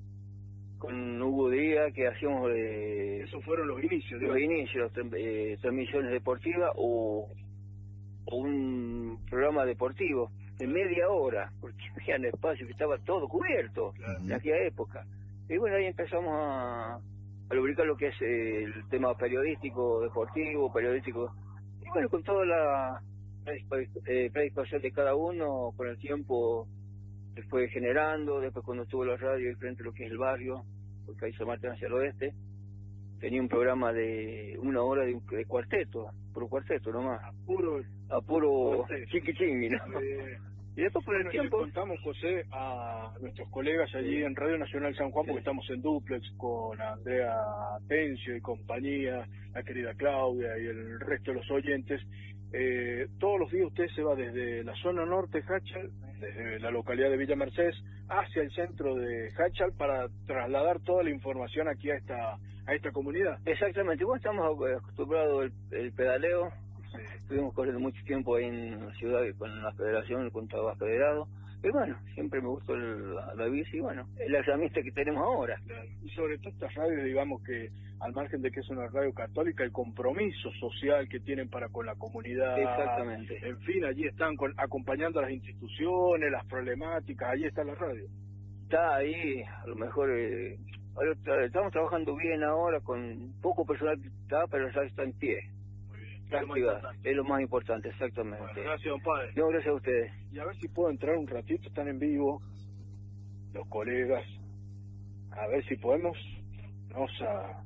con Hugo Díaz, que hacíamos eh, Esos fueron los inicios. los digamos. inicios, tran- eh, transmisiones deportivas o, o un programa deportivo de media hora, porque había un espacio que estaba todo cubierto en aquella época. Y bueno, ahí empezamos a, a lubricar lo que es eh, el tema periodístico, deportivo, periodístico. Y bueno, con toda la predisp- eh, predisposición de cada uno, con el tiempo se fue generando. Después cuando estuvo la radio frente a lo que es el barrio, porque ahí San Martín hacia el oeste, tenía un programa de una hora de, un- de cuarteto, puro cuarteto nomás, Puro. a puro Cuarteto. chiquichingui, ¿no? eh, Y después por el Bueno, y le tiempo, contamos, José, a nuestros colegas allí en Radio Nacional San Juan, porque estamos en duplex con Andrea Tencio y compañía, la querida Claudia y el resto de los oyentes. Eh, todos los días usted se va desde la zona norte de Hachal, desde la localidad de Villa Mercedes, hacia el centro de Hachal para trasladar toda la información aquí a esta a esta comunidad. exactamente, bueno, estamos acostumbrados al el pedaleo. Estuvimos corriendo mucho tiempo ahí en la ciudad con la federación, con todo federado. Y bueno, siempre me gustó el- la, la bici y bueno, es la herramienta que tenemos ahora. Y sobre todo estas radios, digamos que al margen de que es una radio católica, el compromiso social que tienen para con la comunidad. Exactamente. En fin, allí están con- acompañando a las instituciones, las problemáticas, allí está la radio. Está ahí, a lo mejor eh, ahora tra- estamos trabajando bien ahora con poco personal que está, pero ya está en pie. Está Es lo más activada. importante. Es lo más importante, exactamente. Bueno, gracias, don Padre. No, gracias a ustedes. Y a ver si puedo entrar un ratito, están en vivo los colegas. A ver si podemos. Vamos a,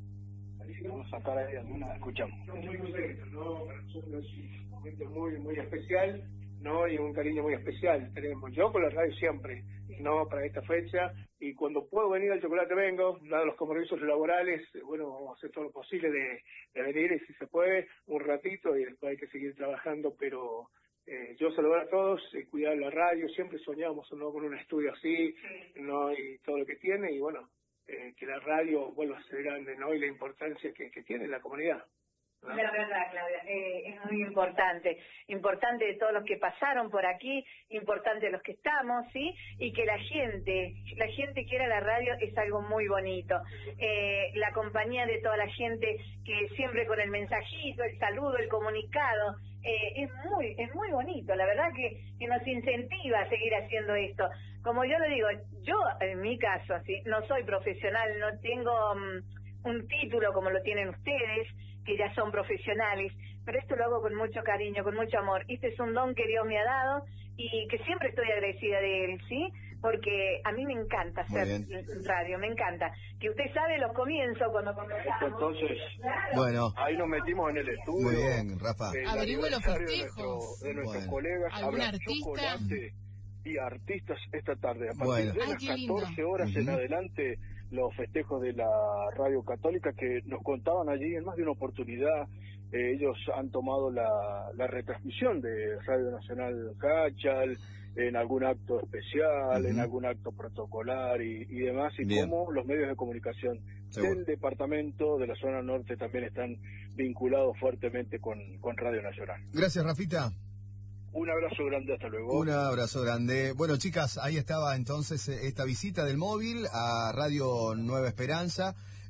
vamos a sacar ahí alguna. Escuchamos. Muy contento, ¿no? Para nosotros es un momento muy, muy especial, ¿no? Y un cariño muy especial tenemos. Yo con la radio siempre, ¿no? Para esta fecha. Y cuando puedo venir al chocolate vengo, dado los compromisos laborales, bueno, vamos a hacer todo lo posible de, de venir, y si se puede, un ratito, y después hay que seguir trabajando, pero eh, yo saludar a todos, eh, cuidar la radio, siempre soñamos, ¿no? Con un estudio así, ¿no? Y todo lo que tiene, y bueno, eh, que la radio vuelva a ser grande, ¿no? Y la importancia que, que tiene en la comunidad. La verdad, Claudia, eh, es muy importante, importante de todos los que pasaron por aquí, importante de los que estamos, ¿sí? Y que la gente, la gente quiera la radio es algo muy bonito. Eh, la compañía de toda la gente que siempre con el mensajito, el saludo, el comunicado, eh, es muy, es muy bonito, la verdad que, que nos incentiva a seguir haciendo esto. Como yo le digo, yo en mi caso, ¿sí? No soy profesional, no tengo um, un título como lo tienen ustedes, que ya son profesionales, pero esto lo hago con mucho cariño, con mucho amor. Este es un don que Dios me ha dado y que siempre estoy agradecida de él, ¿sí? Porque a mí me encanta hacer radio, me encanta. Que usted sabe los comienzos cuando comenzamos. Entonces, Bueno. ahí nos metimos en el estudio. Muy bien, Rafa. El Averigüe los aniversario de festejos. nuestro- De nuestros Bueno. colegas. ¿Algún Habrá artista? chocolate y artistas esta tarde. A partir Bueno. de Ay, las qué lindo. catorce horas en Ujú. adelante, los festejos de la radio católica que nos contaban allí en más de una oportunidad. Eh, ellos han tomado la, la retransmisión de Radio Nacional Hachal en algún acto especial, Ujú. en algún acto protocolar y, y demás, y Bien. cómo los medios de comunicación Seguro. del departamento de la zona norte también están vinculados fuertemente con, con Radio Nacional. Gracias, Rafita. Un abrazo grande, hasta luego. Un abrazo grande. Bueno, chicas, ahí estaba entonces eh, esta visita del móvil a Radio Nueva Esperanza.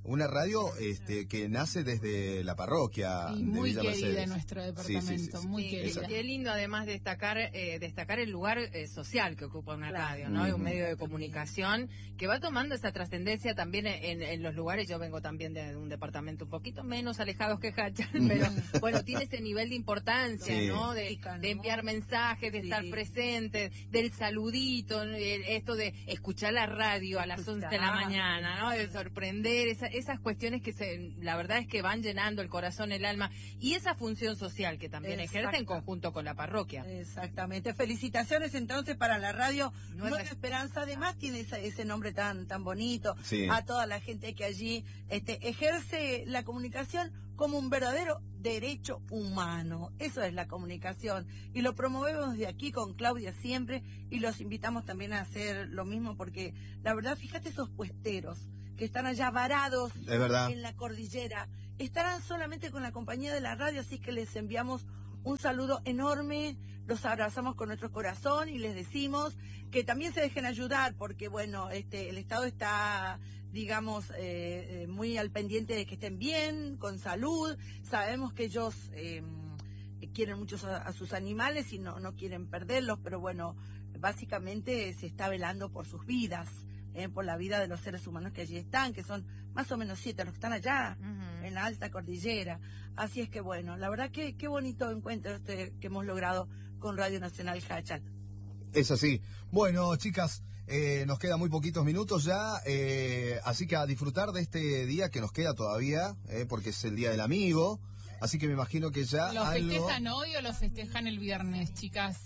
una radio este, que nace desde la parroquia y de muy Villa querida Mercedes. en nuestro departamento, sí, sí, sí, sí. muy Sí, querida. y es lindo además destacar eh, destacar el lugar eh, social que ocupa una Claro. radio, ¿no? Ujú. Un medio de comunicación que va tomando esa trascendencia también en, en los lugares. Yo vengo también de un departamento un poquito menos alejados que Hachal, pero bueno, tiene ese nivel de importancia, Sí. ¿no? De, de enviar mensajes, de Sí. estar presente, del saludito, el- esto de escuchar la radio a las once de la mañana, ¿no? De sorprender, esa- esas cuestiones que se, la verdad es que van llenando el corazón, el alma, y esa función social que también ejerce en Exacto. conjunto con la parroquia. Exactamente. Felicitaciones entonces para la radio Nueva Nueva Esperanza. Además tiene esa- ese nombre tan tan bonito. Sí. A toda la gente que allí este, ejerce la comunicación como un verdadero derecho humano. Eso es la comunicación. Y lo promovemos de aquí con Claudia siempre y los invitamos también a hacer lo mismo porque la verdad, fíjate esos puesteros que están allá varados Es verdad. en la cordillera. Estarán solamente con la compañía de la radio, así que les enviamos un saludo enorme, los abrazamos con nuestro corazón y les decimos que también se dejen ayudar porque, bueno, este, el Estado está, digamos, eh, eh, muy al pendiente de que estén bien, con salud. Sabemos que ellos eh, quieren mucho a, a sus animales y no, no quieren perderlos, pero bueno, básicamente se está velando por sus vidas. Eh, por la vida de los seres humanos que allí están, que son más o menos siete los que están allá, Ujú. en la alta cordillera. Así es que bueno, la verdad que qué bonito encuentro este que hemos logrado con Radio Nacional Hachal. Es así. Bueno, chicas, eh, nos quedan muy poquitos minutos ya, eh, así que a disfrutar de este día que nos queda todavía, eh, porque es el Día del Amigo, así que me imagino que ya ¿Lo algo... festejan hoy o lo festejan el viernes, chicas?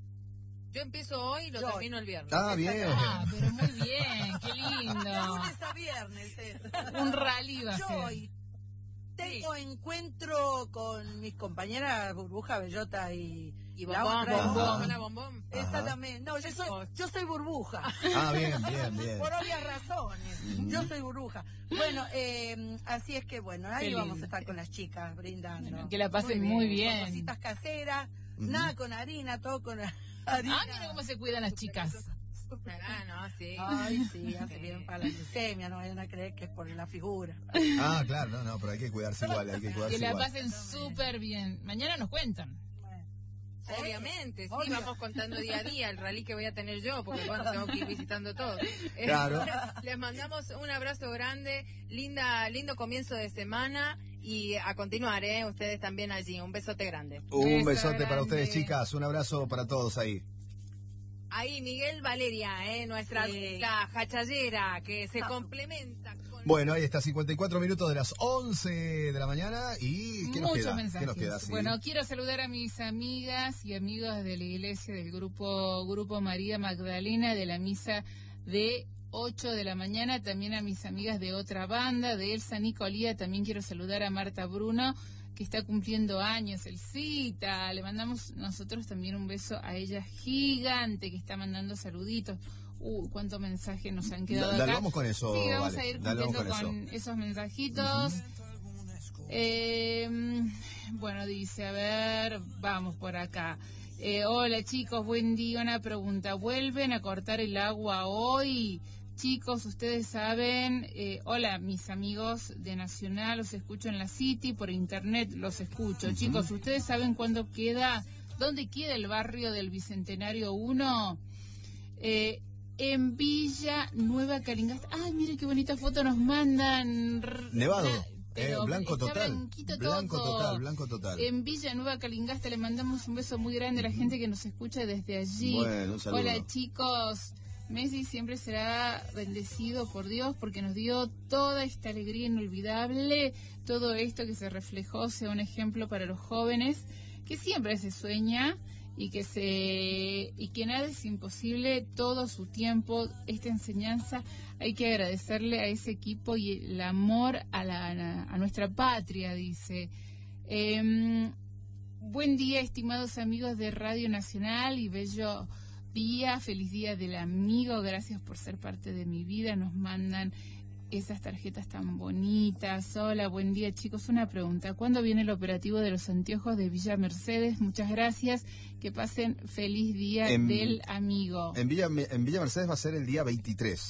Yo empiezo hoy y lo Yo- termino el viernes. Ah, bien. Ah, pero muy bien, qué De lindo. lunes a viernes. eh. Un rally va a Yo ser. hoy tengo encuentro con mis compañeras Burbuja, Bellota y... Y la bombón, otra- bombón, hola, bombón. Exactamente. No, yo soy, yo soy Burbuja. Ah, bien, bien, bien. Por obvias razones. Yo soy Burbuja. Bueno, eh, así es que bueno, ahí Qué vamos lindo. a estar con las chicas brindando. Bueno, que la pasen muy bien. Con cositas caseras, Ujú. nada con harina, todo con harina. Ah, mira cómo se cuidan las chicas. Ah, no, sí. Ay, sí, hace bien para la glucemia, no vayan a creer que es por la figura. Ah, claro, no, no, pero hay que cuidarse igual, hay que cuidarse Que la igual. pasen súper bien. Mañana nos cuentan. Obviamente, sí, Obvio. vamos contando día a día el rally que voy a tener yo, porque bueno, tengo que ir visitando todo. Eh, Claro. Les mandamos un abrazo grande, linda, lindo comienzo de semana y a continuar, ¿eh? Ustedes también allí. Un besote grande. Un Beso besote para grande. ustedes, chicas, un abrazo para todos ahí. Ahí Miguel Valeria, ¿eh? Nuestra Sí. la hachallera que se complementa con... Bueno, ahí está, cincuenta y cuatro minutos de las once de la mañana y ¿qué nos Muchos queda? mensajes. ¿Qué nos queda? Sí. Bueno, quiero saludar a mis amigas y amigos de la iglesia del grupo Grupo María Magdalena de la misa de ocho de la mañana, también a mis amigas de otra banda, de Elsa Nicolía, también quiero saludar a Marta Bruno, que está cumpliendo años, el cita, le mandamos nosotros también un beso a ella gigante, que está mandando saluditos. Uh, cuántos mensajes nos han quedado Dale, acá. vamos con eso, Sí, vamos vale. a ir Dale, vamos cumpliendo con con, eso. esos mensajitos. Eh, bueno, dice, a ver, vamos por acá. Eh, hola chicos, buen día. Una pregunta, ¿vuelven a cortar el agua hoy? Chicos, ustedes saben, eh, hola mis amigos de Nacional, los escucho en la City, por internet los escucho. Ujú. Chicos, ¿ustedes saben cuándo queda, dónde queda el barrio del Bicentenario uno? Eh, en Villa Nueva Calingasta. Ay, mire qué bonita foto nos mandan. Nevado, Bla- pero eh, blanco está total. blanquito Blanco todo. total, blanco total. En Villa Nueva Calingasta le mandamos un beso muy grande a la gente que nos escucha desde allí. Bueno, un saludo. Hola chicos. Messi siempre será bendecido por Dios porque nos dio toda esta alegría inolvidable, todo esto que se reflejó sea un ejemplo para los jóvenes que siempre se sueña y que se y que nada es imposible, todo su tiempo, esta enseñanza hay que agradecerle a ese equipo y el amor a la a nuestra patria, dice. Em, buen día, estimados amigos de Radio Nacional y bello día, feliz día del amigo, gracias por ser parte de mi vida, nos mandan esas tarjetas tan bonitas. Hola, buen día chicos, una pregunta, ¿cuándo viene el operativo de los anteojos de Villa Mercedes? Muchas gracias, que pasen feliz día En- del amigo. En Villa, en Villa Mercedes va a ser el día veintitrés.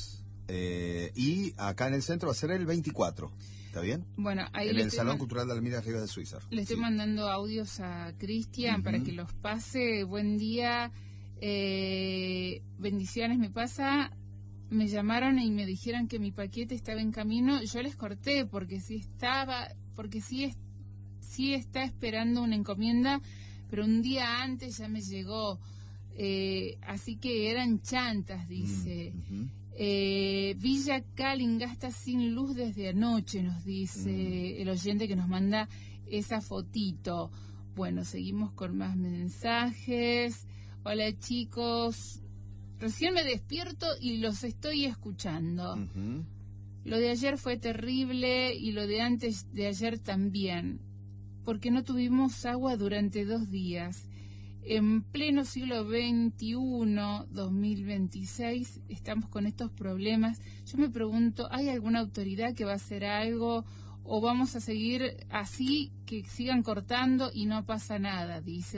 Eh, y acá en el centro va a ser el veinticuatro. ¿Está bien? Bueno, ahí en le el estoy Salón man- Cultural de Almira Rivas de Suiza. Le estoy Sí. mandando audios a Cristian Ujú. para que los pase. Buen día. Eh, bendiciones, me pasa. Me llamaron y me dijeron que mi paquete estaba en camino. Yo les corté porque sí estaba, porque sí, es, sí está esperando una encomienda, pero un día antes ya me llegó. Eh, así que eran chantas, dice. Mm, ujú. Eh, Villa Calingá está sin luz desde anoche, nos dice Mm. el oyente que nos manda esa fotito. Bueno, seguimos con más mensajes. Hola chicos, recién me despierto y los estoy escuchando. Ujú. Lo de ayer fue terrible y lo de antes de ayer también, porque no tuvimos agua durante dos días. En pleno siglo veintiuno, dos mil veintiséis, estamos con estos problemas. Yo me pregunto, ¿hay alguna autoridad que va a hacer algo o vamos a seguir así, que sigan cortando y no pasa nada? Dice.